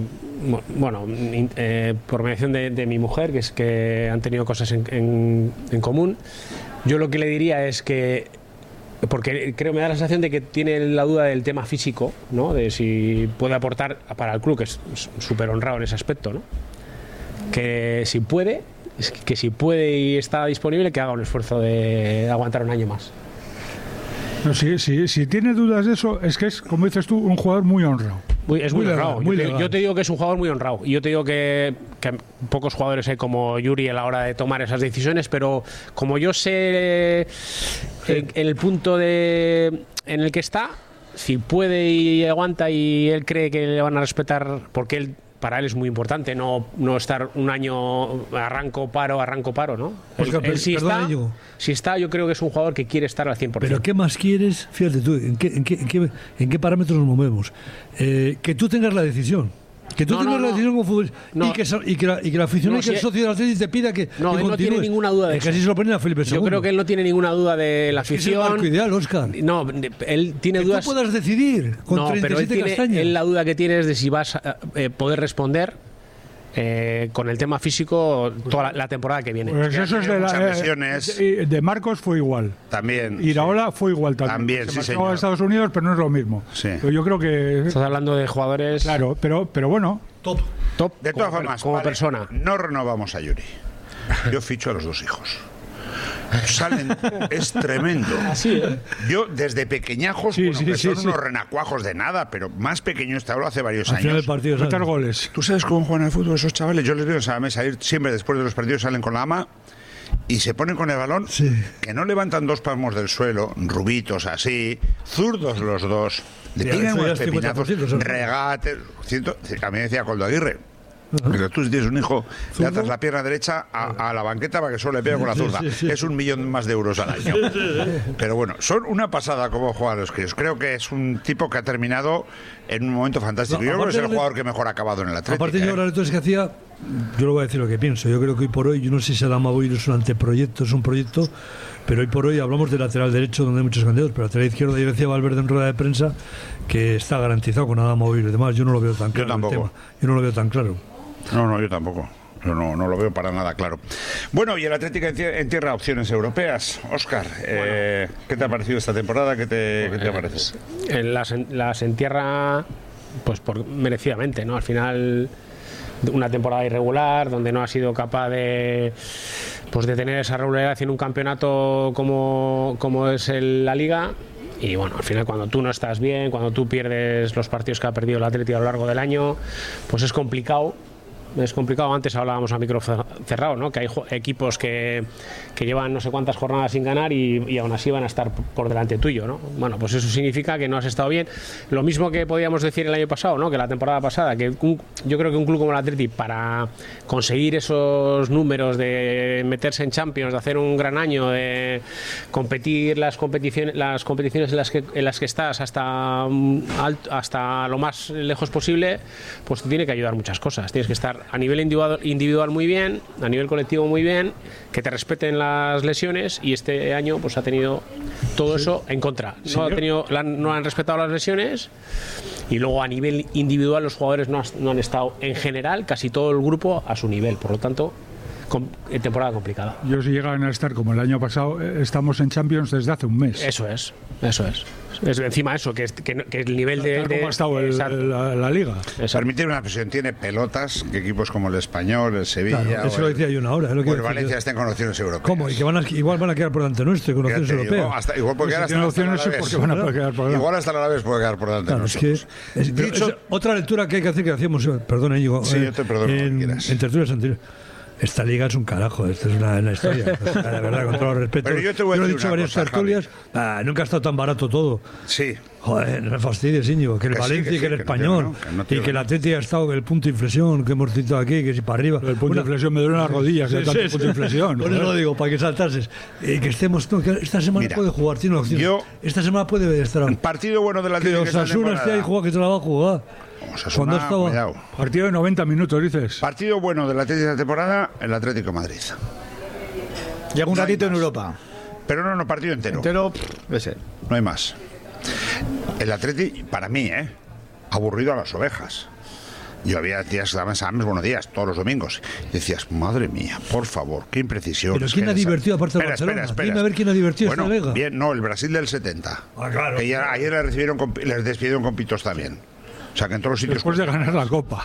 por mediación de mi mujer, que es que han tenido cosas en común, yo lo que le diría es que, porque me da la sensación de que tiene la duda del tema físico, ¿no? De si puede aportar para el club, que es súper honrado en ese aspecto, ¿no? Que si puede y está disponible, que haga un esfuerzo de aguantar un año más. No, si tiene dudas de eso, es que es, como dices tú, un jugador muy honrado. Es muy honrado. Yo te digo que es un jugador muy honrado. Y yo te digo que pocos jugadores hay como Yuri a la hora de tomar esas decisiones, pero como yo sé en el punto en el que está, si puede y aguanta y él cree que le van a respetar, porque para él es muy importante no estar un año arranco paro, ¿no? Él si está, yo creo que es un jugador que quiere estar al 100%. Pero ¿qué más quieres? Fíjate tú, ¿en qué parámetros nos movemos? Que tú tengas la decisión. Que tú tengas la decisión como futbolista y que la afición y que el socio del Atleti te pida que él no tiene ninguna duda de eso. Que así se lo ponen a Felipe II. Yo creo que él no tiene ninguna duda de la afición. Es el marco ideal, Óscar. No, él tiene dudas. Tú puedas decidir con 37 castañas. Él la duda que tiene es de si vas a poder responder con el tema físico toda la temporada que viene. Pues eso es de Marcos fue igual. También. Iraola fue igual también. Sí, señor. A Estados Unidos, pero no es lo mismo. Sí. Pero yo creo que estás hablando de jugadores. Claro, pero bueno. Top. De todas formas, como persona. No renovamos a Yuri. Yo ficho a los dos hijos. Salen, es tremendo. Así, Yo desde pequeñajos, son unos renacuajos de nada, pero más pequeños te hablo hace varios años. Del partido, meter goles. ¿Tú sabes cómo juegan al fútbol esos chavales? Yo les veo a la mesa ir siempre después de los partidos, salen con la ama y se ponen con el balón, que no levantan dos palmos del suelo, rubitos así, zurdos los dos, le pegan unos pepinazos, regates. A mí decía Coldo Aguirre, Pero tú, si tienes un hijo, le atas la pierna derecha a la banqueta para que solo le pegue con la zurda. Es 1 millón más de euros al año. Pero bueno, son una pasada como juegan los críos. Creo que es un tipo que ha terminado en un momento fantástico. Yo creo que es el jugador que mejor ha acabado en el Atlético. Aparte, yo ahora que hacía, yo le voy a decir lo que pienso. Yo creo que hoy por hoy, yo no sé si Adamagoir es un anteproyecto, es un proyecto, pero hoy por hoy hablamos de lateral derecho, donde hay muchos candidatos, pero lateral izquierdo, yo decía Valverde en rueda de prensa que está garantizado con Adamagoir y demás. Yo no lo veo tan claro. Yo tampoco. Yo no lo veo tan claro. No, yo tampoco. Yo no lo veo para nada claro. Bueno, y el Atlético entierra opciones europeas. Óscar, ¿qué te ha parecido esta temporada? ¿Qué te parece? Las entierra pues merecidamente, ¿no? Al final, una temporada irregular, donde no ha sido capaz de tener esa regularidad en un campeonato como es la Liga. Y bueno, al final, cuando tú no estás bien, cuando tú pierdes los partidos que ha perdido el Atlético a lo largo del año, pues es complicado. Es complicado. Antes hablábamos a micro cerrado, ¿no? Que hay equipos que llevan no sé cuántas jornadas sin ganar y aún así van a estar por delante tuyo, ¿no? Bueno, pues eso significa que no has estado bien. Lo mismo que podíamos decir el año pasado, ¿no? Que la temporada pasada, que yo creo que un club como el Athletic, para conseguir esos números de meterse en Champions, de hacer un gran año, de competir las competiciones en las que estás hasta lo más lejos posible, pues te tiene que ayudar muchas cosas. Tienes que estar a nivel individual muy bien, a nivel colectivo muy bien, que te respeten las lesiones, y este año pues ha tenido todo eso en contra. No han respetado las lesiones, y luego a nivel individual los jugadores no han estado en general, casi todo el grupo, a su nivel. Por lo tanto, temporada complicada. Yo, si llegan a estar como el año pasado, estamos en Champions desde hace un mes. Eso es. Encima eso, que el nivel de... ¿Cómo ha estado la Liga? Permitir una presión. Tiene pelotas que equipos como el Español, el Sevilla... Claro, eso lo decía yo una hora. O el Valencia estén con opciones europeas. ¿Cómo? Y que igual van a quedar por delante nuestro, con opciones europeas. Igual puede quedar igual hasta la vez puede quedar por delante nosotros. Otra lectura que hay que hacer, que hacíamos... Perdona, Íñigo. Sí, yo te perdono cuando quieras. En tertulias anteriores. Esta liga es un carajo, esto es una historia. De verdad, con todo el respeto. Pero yo te voy a decir he dicho varias tertulias. Nunca ha estado tan barato todo. Sí. Joder, no me fastidies, Íñigo. Que el Valencia y que el Español. Y que el Atlético ha estado el punto de inflexión que hemos citado aquí, que si para arriba. El punto de inflexión me duele las rodillas, de tanto punto de inflexión. Por eso lo digo, para que saltases. Que estemos. Que esta semana puede jugar, tiene una opción. Esta semana puede estar. Un partido bueno del Atlético. Que Osasuna esté ahí jugando, que te la va a jugar. Osasuna, cuidado. Partido de 90 minutos, dices. Partido bueno del Atlético de la temporada, el Atlético de Madrid. Llega un ratito en Europa. Pero no, partido entero. No hay más. El Atlético, para mí, aburrido a las ovejas. Yo había días que daban exámenes, buenos días, todos los domingos. Y decías, madre mía, por favor, qué imprecisión. Pero ¿quién ha divertido aparte de Barcelona? Dime a ver quién ha divertido esta liga. Bien, no, el Brasil del 70. Claro. Que ayer les despidieron con pitos también. O sea, que en todos los sitios... Después de ganar la Copa.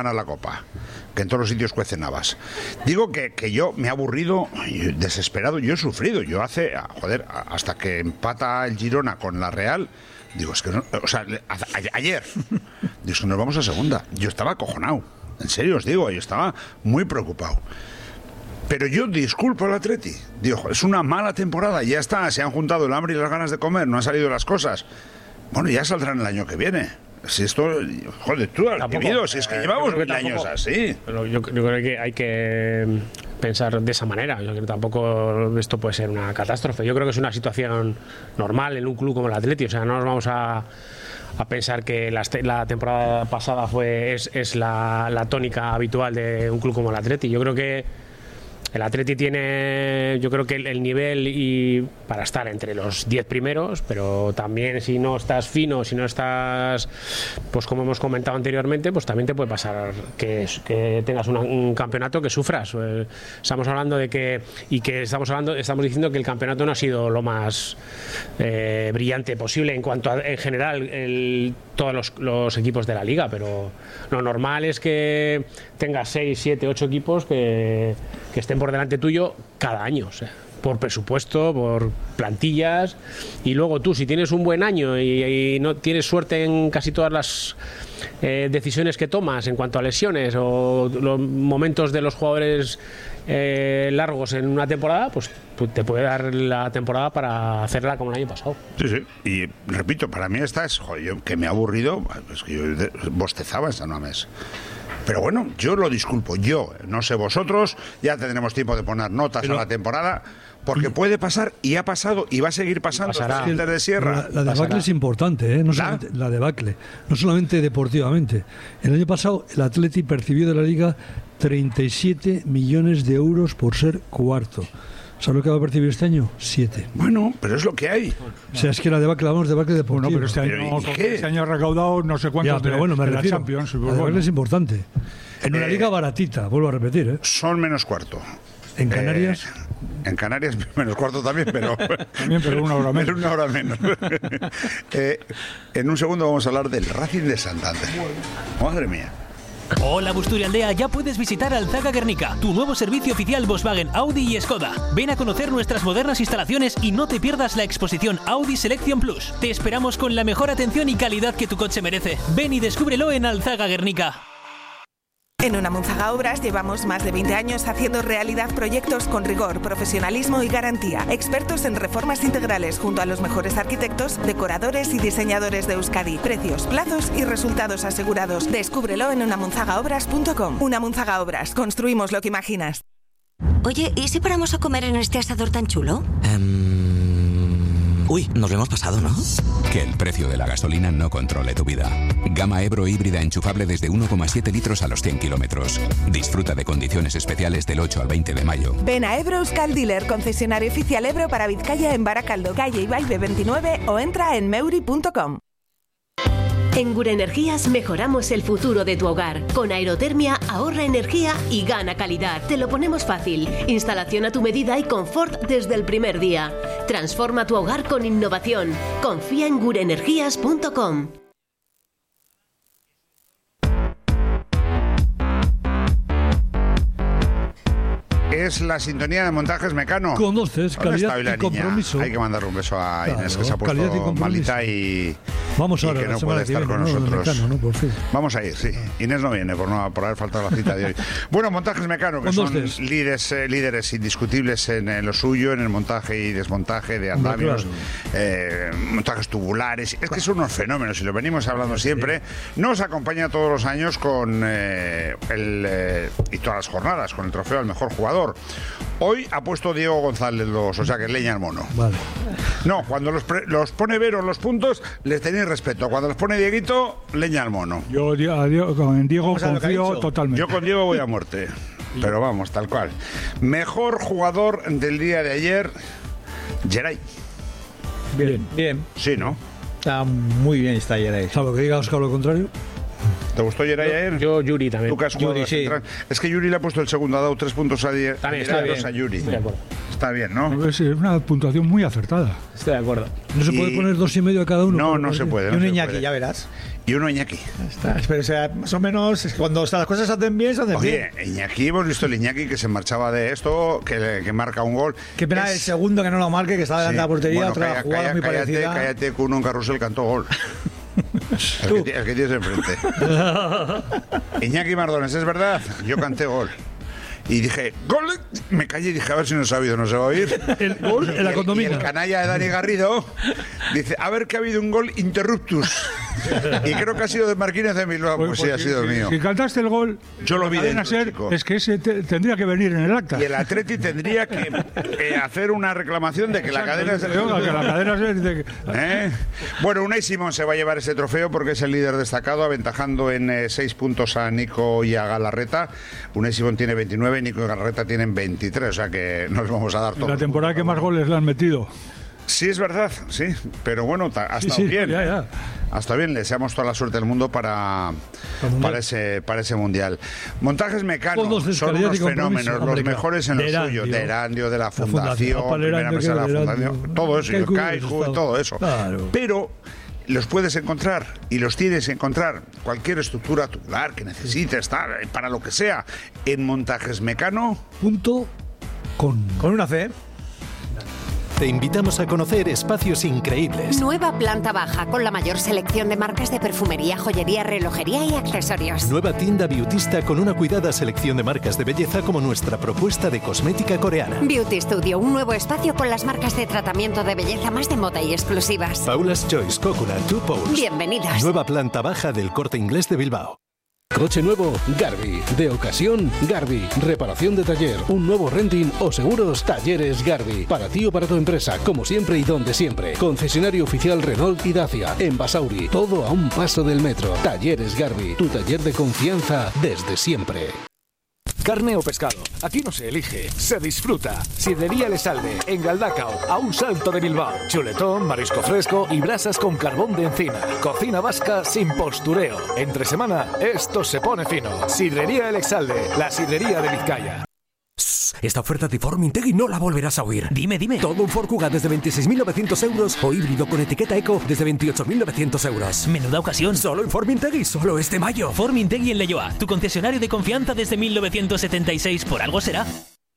Que en todos los sitios cuecen habas. Digo que yo me he aburrido, desesperado. Yo he sufrido. Yo hasta que empata el Girona con la Real... Digo, es que no... O sea, ayer... Digo, es que nos vamos a segunda. Yo estaba acojonado. En serio os digo, yo estaba muy preocupado. Pero yo disculpo al Atleti. Digo, es una mala temporada. Ya está, se han juntado el hambre y las ganas de comer. No han salido las cosas. Bueno, ya saldrán el año que viene. Si esto, joder, tú has vivido, si es que llevamos 20 años así. Pero yo creo que hay que pensar de esa manera. Yo creo que tampoco esto puede ser una catástrofe. Yo creo que es una situación normal en un club como el Atleti. O sea, no nos vamos a pensar que la temporada pasada es la tónica habitual de un club como el Atleti. Yo creo que el Atleti tiene, yo creo que el nivel y para estar entre los 10 primeros, pero también si no estás fino, si no estás, pues como hemos comentado anteriormente, pues también te puede pasar que tengas un campeonato que sufras. Estamos hablando de que estamos diciendo que el campeonato no ha sido lo más brillante posible en cuanto a, en general, todos los equipos de la liga, pero lo normal es que tengas 6, 7, 8 equipos que estén por delante tuyo cada año, o sea, por presupuesto, por plantillas, y luego tú, si tienes un buen año y no tienes suerte en casi todas las decisiones que tomas en cuanto a lesiones o los momentos de los jugadores largos en una temporada, pues te puede dar la temporada para hacerla como el año pasado. Sí. Y repito, para mí esta es, joder, que me ha aburrido, es que yo bostezaba esta nueva mes. Pero bueno, yo lo disculpo. Yo, no sé vosotros, ya tendremos tiempo de poner notas a la temporada, porque puede pasar, y ha pasado, y va a seguir pasando hasta el de Sierra. La debacle es importante, ¿eh? La debacle, no solamente deportivamente. El año pasado el Atleti percibió de la Liga 37 millones de euros por ser cuarto. ¿Sabes lo que va a percibir este año? 7. Bueno, pero es lo que hay. O sea, es que la debacle, vamos, debacle deportiva. Bueno, pero este año ha recaudado no sé cuántos pero bueno, me de refiero, la Champions. La debacle es importante. En una liga baratita, vuelvo a repetir, ¿eh? Son menos cuarto. ¿En Canarias? En Canarias menos cuarto también, pero... también, pero una hora menos. Una hora menos. En un segundo vamos a hablar del Racing de Santander. Madre mía. Hola Busturialdea, ya puedes visitar Alzaga Guernica, tu nuevo servicio oficial Volkswagen, Audi y Skoda. Ven a conocer nuestras modernas instalaciones y no te pierdas la exposición Audi Selection Plus. Te esperamos con la mejor atención y calidad que tu coche merece. Ven y descúbrelo en Alzaga Guernica. En Unamunzaga Obras llevamos más de 20 años haciendo realidad proyectos con rigor, profesionalismo y garantía. Expertos en reformas integrales junto a los mejores arquitectos, decoradores y diseñadores de Euskadi. Precios, plazos y resultados asegurados. Descúbrelo en unamunzagaobras.com. Unamunzaga Obras. Construimos lo que imaginas. Oye, ¿y si paramos a comer en este asador tan chulo? Uy, nos lo hemos pasado, ¿no? Que el precio de la gasolina no controle tu vida. Gama Ebro híbrida enchufable desde 1,7 litros a los 100 kilómetros. Disfruta de condiciones especiales del 8 al 20 de mayo. Ven a Ebro Euskal Dealer, concesionario oficial Ebro para Vizcaya en Baracaldo, calle Ibaigbe 29 o entra en meuri.com. En Gure Energías mejoramos el futuro de tu hogar. Con aerotermia ahorra energía y gana calidad. Te lo ponemos fácil. Instalación a tu medida y confort desde el primer día. Transforma tu hogar con innovación. Confía en gureenergías.com. Es la sintonía de Montajes Mecano. Conoces, calidad y compromiso. Hay que mandarle un beso a Inés, que se ha puesto malita y que no puede estar con nosotros. Mecano, ¿no? Por fin. Vamos a ir, sí. Inés no viene por haber faltado la cita de hoy. Bueno, Montajes Mecano, que son líderes indiscutibles en lo suyo, en el montaje y desmontaje de andamios, montajes tubulares. Es que son unos fenómenos y lo venimos hablando siempre. Nos acompaña todos los años con y todas las jornadas con el trofeo al mejor jugador. Hoy ha puesto Diego González o sea que leña al mono. Vale. No, cuando los pone Vero los puntos, les tenéis respeto. Cuando los pone Dieguito, leña al mono. Yo con Diego confío totalmente. Yo con Diego voy a muerte. Pero vamos, tal cual. Mejor jugador del día de ayer, Geray. Bien. Sí, ¿no? Está muy bien está Geray. ¿Sabes lo que diga Oscar lo contrario? ¿Te gustó Geray ayer? Yo Yuri también. Lucas, Yuri, sí. Es que Yuri le ha puesto el segundo, ha dado 3 puntos a Yuri. Está Yuri. Estoy de acuerdo. Está bien, ¿no? Es una puntuación muy acertada. Estoy de acuerdo. ¿No se puede poner 2,5 a cada uno? No se puede. Y un Iñaki, ya verás. Y uno Iñaki. Pero más o menos, es que cuando las cosas se hacen bien, se hacen bien. Oye, Iñaki, hemos visto el Iñaki que se marchaba de esto, que marca un gol. Qué pena el segundo que no lo marque, que está delante de la portería, otra jugada muy parecida. Cállate, que uno en carrusel cantó gol. El que tienes enfrente. Iñaki Mardones, ¿es verdad? Yo canté gol. Y dije, ¡gol! Me callé y dije, a ver si no se ha oído, no se va a oír. El gol en la condomina. Y el canalla de Dani Garrido dice, a ver que ha habido un gol interruptus. Y creo que ha sido de Marquínez de Bilbao. Pues sí, ha sido el mío. Si cantaste el gol, yo lo vi dentro, ser, es que ese tendría que venir en el acta. Y el Atleti tendría que hacer una reclamación de que la cadena es del... Bueno, Unai Simón se va a llevar ese trofeo porque es el líder destacado, aventajando en 6 puntos a Nico y a Galarreta. Unai Simón tiene 29, Nico y Galarreta tienen 23, o sea que nos vamos a dar todos. La temporada que más goles le han metido. Sí, es verdad, sí, pero bueno, ha estado bien. Ya. Hasta bien, le deseamos toda la suerte del mundo para ese mundial. Montajes Mecano son unos fenómenos, los mejores en lo suyo, de Erandio, de la Fundación, primera mesa de la Fundación, todo eso, el Caiju, todo eso. Claro. Pero los puedes encontrar y los tienes que encontrar cualquier estructura tubular que necesites, para lo que sea, en montajesmecano.com. Con una C. Te invitamos a conocer espacios increíbles. Nueva planta baja con la mayor selección de marcas de perfumería, joyería, relojería y accesorios. Nueva tienda beautista con una cuidada selección de marcas de belleza como nuestra propuesta de cosmética coreana. Beauty Studio, un nuevo espacio con las marcas de tratamiento de belleza más de moda y exclusivas. Paula's Choice, Coconut, Two Poles. Bienvenidos. Nueva planta baja del Corte Inglés de Bilbao. Coche nuevo, Garbi. De ocasión, Garbi. Reparación de taller, un nuevo renting o seguros, Talleres Garbi. Para ti o para tu empresa, como siempre y donde siempre. Concesionario oficial Renault y Dacia. En Basauri, todo a un paso del metro. Talleres Garbi, tu taller de confianza desde siempre. Carne o pescado, aquí no se elige, se disfruta. Sidrería Elexalde, en Galdacao, a un salto de Bilbao. Chuletón, marisco fresco y brasas con carbón de encina. Cocina vasca sin postureo. Entre semana, esto se pone fino. Sidrería Elexalde, la sidrería de Vizcaya. Esta oferta de Formintegui no la volverás a oír. Dime. Todo un Ford Kuga desde 26.900 euros o híbrido con etiqueta Eco desde 28.900 euros. Menuda ocasión. Solo en Formintegui, solo este mayo. Formintegui en Leioa, tu concesionario de confianza desde 1976. Por algo será.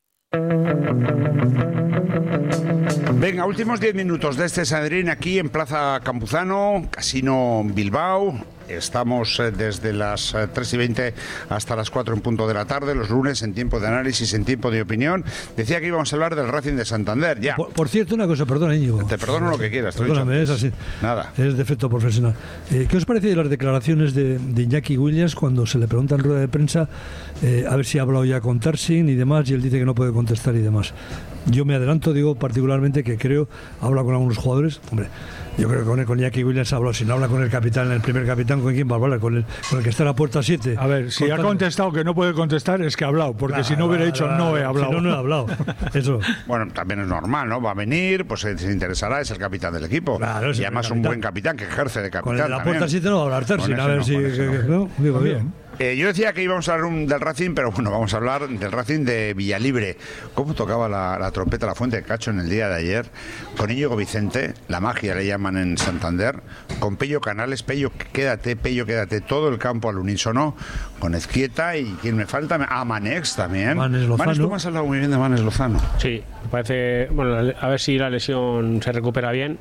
Venga, últimos 10 minutos de este Sanedrín aquí en Plaza Campuzano, Casino Bilbao. Estamos desde las 3:20 hasta las 4 en punto de la tarde, los lunes en tiempo de análisis, en tiempo de opinión. Decía que íbamos a hablar del Racing de Santander, ya. Por cierto, una cosa, perdona, Íñigo. Te perdono lo que quieras. Perdóname, es así. Nada. Es defecto profesional. ¿Qué os parece de las declaraciones de Iñaki Williams cuando se le pregunta en rueda de prensa a ver si ha hablado ya con Tarsin y demás, y él dice que no puede contestar y demás? Yo me adelanto, digo particularmente que creo, habla con algunos jugadores, hombre, yo creo que con Iñaki Williams ha hablado, si no habla con el capitán, el primer capitán, ¿con quién va a hablar? Con el que está en la puerta 7. A ver, si ha contestado que no puede contestar, es que ha hablado, porque si no hubiera dicho no he hablado. Si no he hablado. Eso. Bueno, también es normal, ¿no? Va a venir, pues se interesará, es el capitán del equipo. Claro, y además un buen capitán que ejerce de capitán. Con la puerta 7 no va a hablar Tarsin, a ver si... No, digo bien. Yo decía que íbamos a hablar del Racing, pero bueno, vamos a hablar del Racing de Villalibre. ¿Cómo tocaba la trompeta la Fuente de Cacho en el día de ayer? Con Íñigo Vicente, la magia le llaman en Santander, con Pello Canales, Pello quédate, todo el campo al unísono, con Ezquieta y ¿quién me falta? Manex también. Manes Lozano. Manes, tú me has hablado muy bien de Manes Lozano. Sí, me parece, bueno, a ver si la lesión se recupera bien.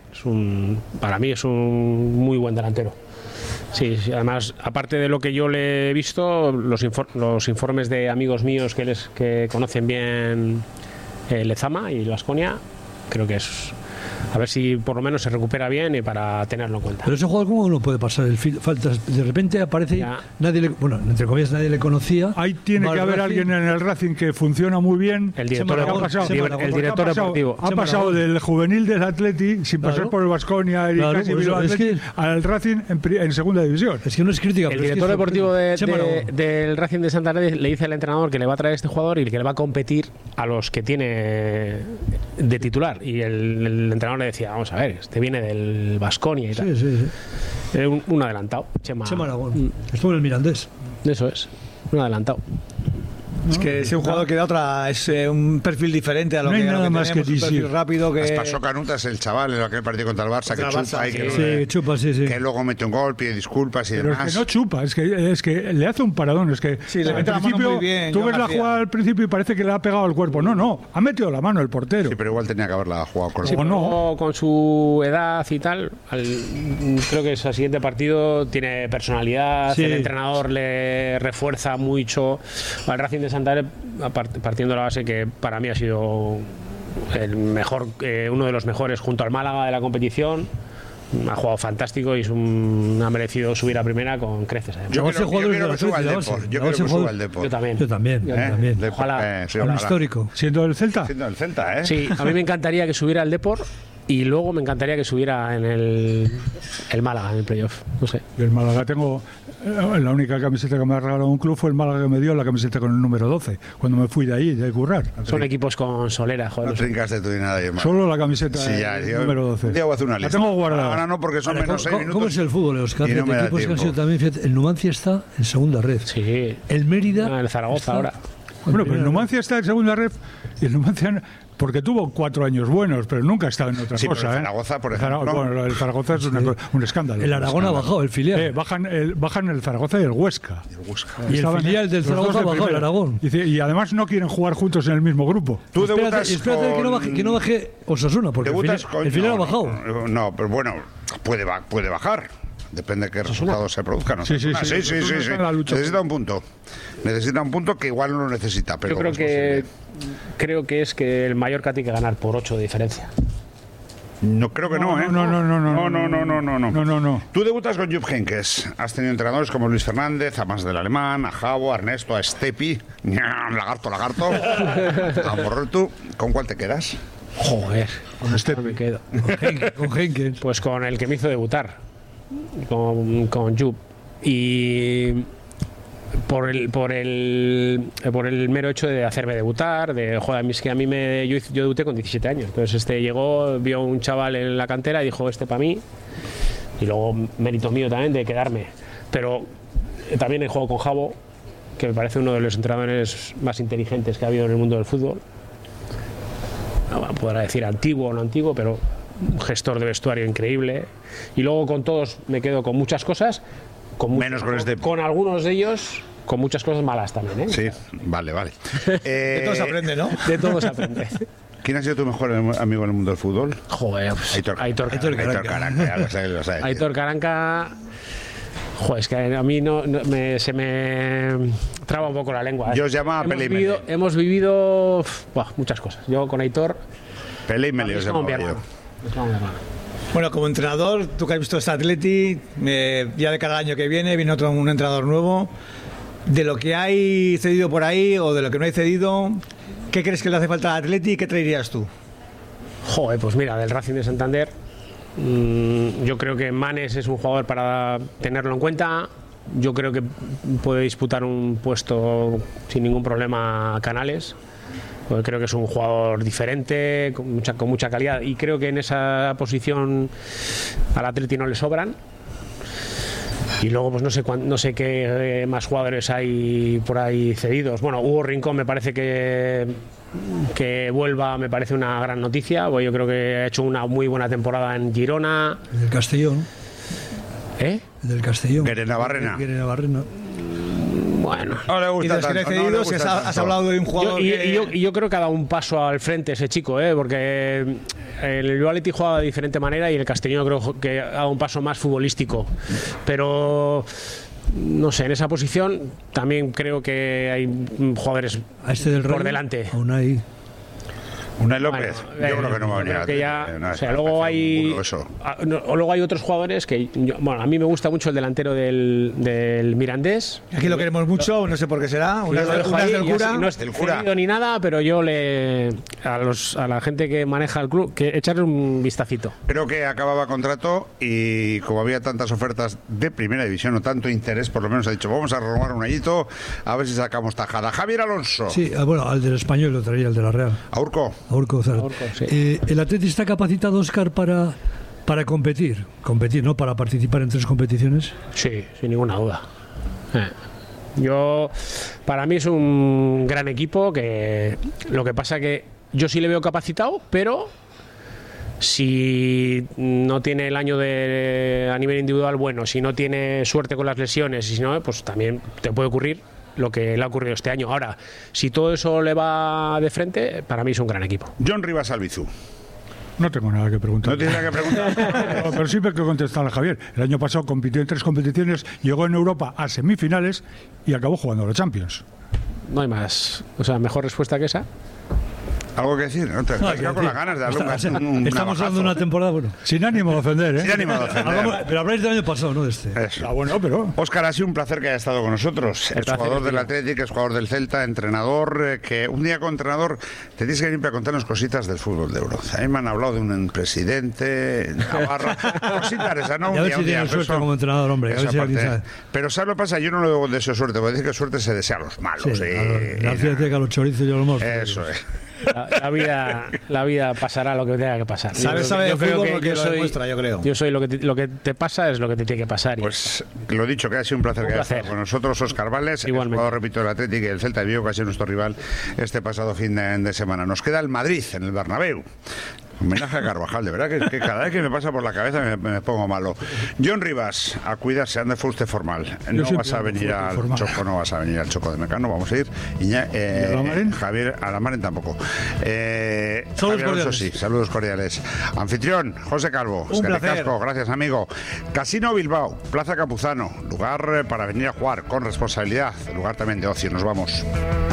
Para mí es un muy buen delantero. Sí, además, aparte de lo que yo le he visto, los informes de amigos míos que conocen bien Lezama y Baskonia, creo que es... A ver si por lo menos se recupera bien y para tenerlo en cuenta. Pero ese jugador, ¿cómo no puede pasar? De repente aparece, bueno, entre comillas nadie le conocía. Ahí tiene que haber alguien en el Racing que funciona muy bien. El director deportivo. Ha pasado del juvenil del Atleti, sin pasar por el Baskonia y casi al Racing en segunda división. Es que no es crítica. El director deportivo del Racing de Santander le dice al entrenador que le va a traer este jugador y que le va a competir a los que tiene de titular. Y el entrenador le decía, vamos a ver, este viene del Baskonia y tal. Sí. Un adelantado. Chema Aragón. Estuvo en el Mirandés. Eso es, un adelantado. Es que es un jugador que da otra, es un perfil diferente a lo que nada más que un perfil rápido que... Pasó Canutas, el chaval, en aquel partido contra el Barça, que chupa, que luego mete un gol, pide disculpas y demás. Es que no chupa, es que le hace un paradón, es que le mete la mano muy bien. Tú ves la jugada al principio y parece que le ha pegado al cuerpo. No, ha metido la mano el portero. Sí, pero igual tenía que haberla jugado con el no. Con su edad y tal, creo que ese siguiente partido tiene personalidad, el entrenador le refuerza mucho al Racing de Santander, partiendo de la base que para mí ha sido el mejor, uno de los mejores junto al Málaga de la competición. Ha jugado fantástico y ha merecido subir a primera con creces. Yo quiero que suba al Depor. Yo también. Ojalá. Un histórico. ¿Siendo el Celta? Siendo el Celta, Sí, a mí me encantaría que subiera al Depor. Y luego me encantaría que subiera en el Málaga, en el playoff. No sé. Y el Málaga tengo... La única camiseta que me ha regalado un club fue el Málaga, que me dio la camiseta con el número 12, cuando me fui de ahí, de currar. Son equipos con solera, joder. No trincas de tu y nada. Solo la camiseta número 12. Voy a hacer una lista. La tengo guardada. Ahora no, porque son menos 6 minutos. ¿Cómo es el fútbol, Oscar? No equipos que han sido también, fíjate, el Numancia está en segunda red. Sí. El Mérida... el Zaragoza ahora. Bueno, pero el Numancia está en segunda red y el Numancia... Porque tuvo 4 años buenos, pero nunca ha estado en otra cosa. El Zaragoza, por ejemplo. Bueno, el Zaragoza es un escándalo. El Aragón ha bajado, el filial. Bajan el Zaragoza y el Huesca. Y el filial del Zaragoza ha bajado, el Aragón. Y además no quieren jugar juntos en el mismo grupo. Tú debutas espérate que no baje Osasuna, porque el filial ha bajado. No, pero bueno, puede bajar. Depende de qué resultados se produzcan. Sí. Necesita un punto. Necesita un punto que igual no lo necesita. Pero yo creo que es que el Mallorca tiene que ganar por 8 de diferencia. No, creo que no, ¿eh? No. Tú debutas con Jupp Heynckes. Has tenido entrenadores como Luis Fernández, a Mas del Alemán, a Javo, a Ernesto, a Stepi, lagarto, a Morrotu. ¿Con cuál te quedas? Joder, con Stepi me quedo. Con Heynckes. Pues con el que me hizo debutar, con Jupp. Y por el mero hecho de hacerme debutar, joder, es que yo debuté con 17 años. Entonces llegó, vio un chaval en la cantera y dijo, para mí. Y luego mérito mío también de quedarme. Pero también he jugado con Javo, que me parece uno de los entrenadores más inteligentes que ha habido en el mundo del fútbol. No podrá decir antiguo o no antiguo, pero un gestor de vestuario increíble. Y luego con todos me quedo con muchas cosas. Con algunos de ellos, con muchas cosas malas también, ¿eh? Sí, vale. De todo se aprende, ¿no? De todo se aprende. ¿Quién ha sido tu mejor amigo en el mundo del fútbol? Joder, pues, Aitor Caranca. Aitor Caranca. Joder, es que a mí se me traba un poco la lengua. Yo os llamaba Pele y Mele. Hemos vivido muchas cosas. Yo con Aitor... Pele y Mele os llamaba yo. Bueno, como entrenador, tú que has visto este Atleti, ya de cada año que viene un entrenador nuevo. De lo que hay cedido por ahí o de lo que no hay cedido, ¿qué crees que le hace falta al Atleti y qué traerías tú? Joder, pues mira, del Racing de Santander, yo creo que Manes es un jugador para tenerlo en cuenta. Yo creo que puede disputar un puesto sin ningún problema a Canales. Porque creo que es un jugador diferente, con mucha calidad, y creo que en esa posición al Atleti no le sobran. Y luego pues no sé qué más jugadores hay por ahí cedidos. Bueno, Hugo Rincón me parece que vuelva, me parece una gran noticia. Yo creo que ha hecho una muy buena temporada en Girona. En el Castellón. Del Castellón. Guerena Barrena. Bueno, no le gusta y de los que tanto, cedidos, has hablado de un jugador yo creo que ha dado un paso al frente ese chico, porque el Bilbao jugaba de diferente manera y el Castellón creo que ha dado un paso más futbolístico, pero no sé, en esa posición también creo que hay jugadores por delante. Unai López, yo creo que no va a venir. Luego hay otros jugadores que, a mí me gusta mucho el delantero del Mirandés. Aquí lo queremos mucho, no sé por qué será. Unas del Cura. No es cedido ni nada, pero yo a la gente que maneja el club, que echarle un vistacito. Creo que acababa contrato y como había tantas ofertas de primera división o tanto interés, por lo menos ha dicho, vamos a renovar un añito, a ver si sacamos tajada. Javier Alonso. Sí, al del Español lo traía, el de la Real. Urco, sí. ¿El Atleti está capacitado, Óscar, para competir, no para participar en 3 competiciones? Sí, sin ninguna duda. Para mí es un gran equipo, que lo que pasa que yo sí le veo capacitado, pero si no tiene el año a nivel individual bueno, si no tiene suerte con las lesiones, y si no, pues también te puede ocurrir lo que le ha ocurrido este año. Ahora, si todo eso le va de frente, para mí es un gran equipo. John Rivas Albizu. No tengo nada que preguntar. No tienes nada que preguntar. Pero sí que contestar a Javier. El año pasado compitió en 3 competiciones, llegó en Europa a semifinales y acabó jugando a la Champions. No hay más. Mejor respuesta que esa. ¿Algo que decir? No, te has quedado con las ganas de darle un Estamos hablando de una temporada, sin ánimo de ofender, ¿eh? Sin ánimo de ofender. Pero habláis del año pasado, no de este. Eso. Bueno, pero... Óscar, ha sido un placer que haya estado con nosotros. Es jugador del Atlético, es jugador del Celta, entrenador, que un día con entrenador te tienes que venir para contarnos cositas del fútbol de Euro. A mí me han hablado de un presidente, Navarra, cositas esas, ¿no? A ver si tienes suerte como entrenador, hombre. A ver si alguien sabe. Pero ¿sabes lo que pasa? Yo no le deseo suerte, porque decir que suerte se desea a los malos. Sí, la Atlético, a los chorizos y a los monstruos. Eso es. La vida pasará lo que tenga que pasar. Sabe de fútbol porque lo demuestra, yo creo. Yo soy lo que te pasa es lo que te tiene que pasar. Pues lo dicho, que ha sido un placer que hayas estado con nosotros, Óscar Vales, el jugador, repito, del Atlético y el Celta de Vigo, que ha sido nuestro rival este pasado fin de semana. Nos queda el Madrid, en el Bernabéu. Homenaje a Carvajal, de verdad que cada vez que me pasa por la cabeza me pongo malo. John Rivas, a cuidarse, ande fue usted formal. No vas a venir al Choco, no vas a venir al Choco de Mecano, vamos a ir. Javier Alamaren tampoco. Saludos cordiales. Sí, saludos cordiales. Anfitrión, José Calvo. Un placer. Casco, gracias, amigo. Casino Bilbao, Plaza Capuzano, lugar para venir a jugar con responsabilidad, lugar también de ocio. Nos vamos.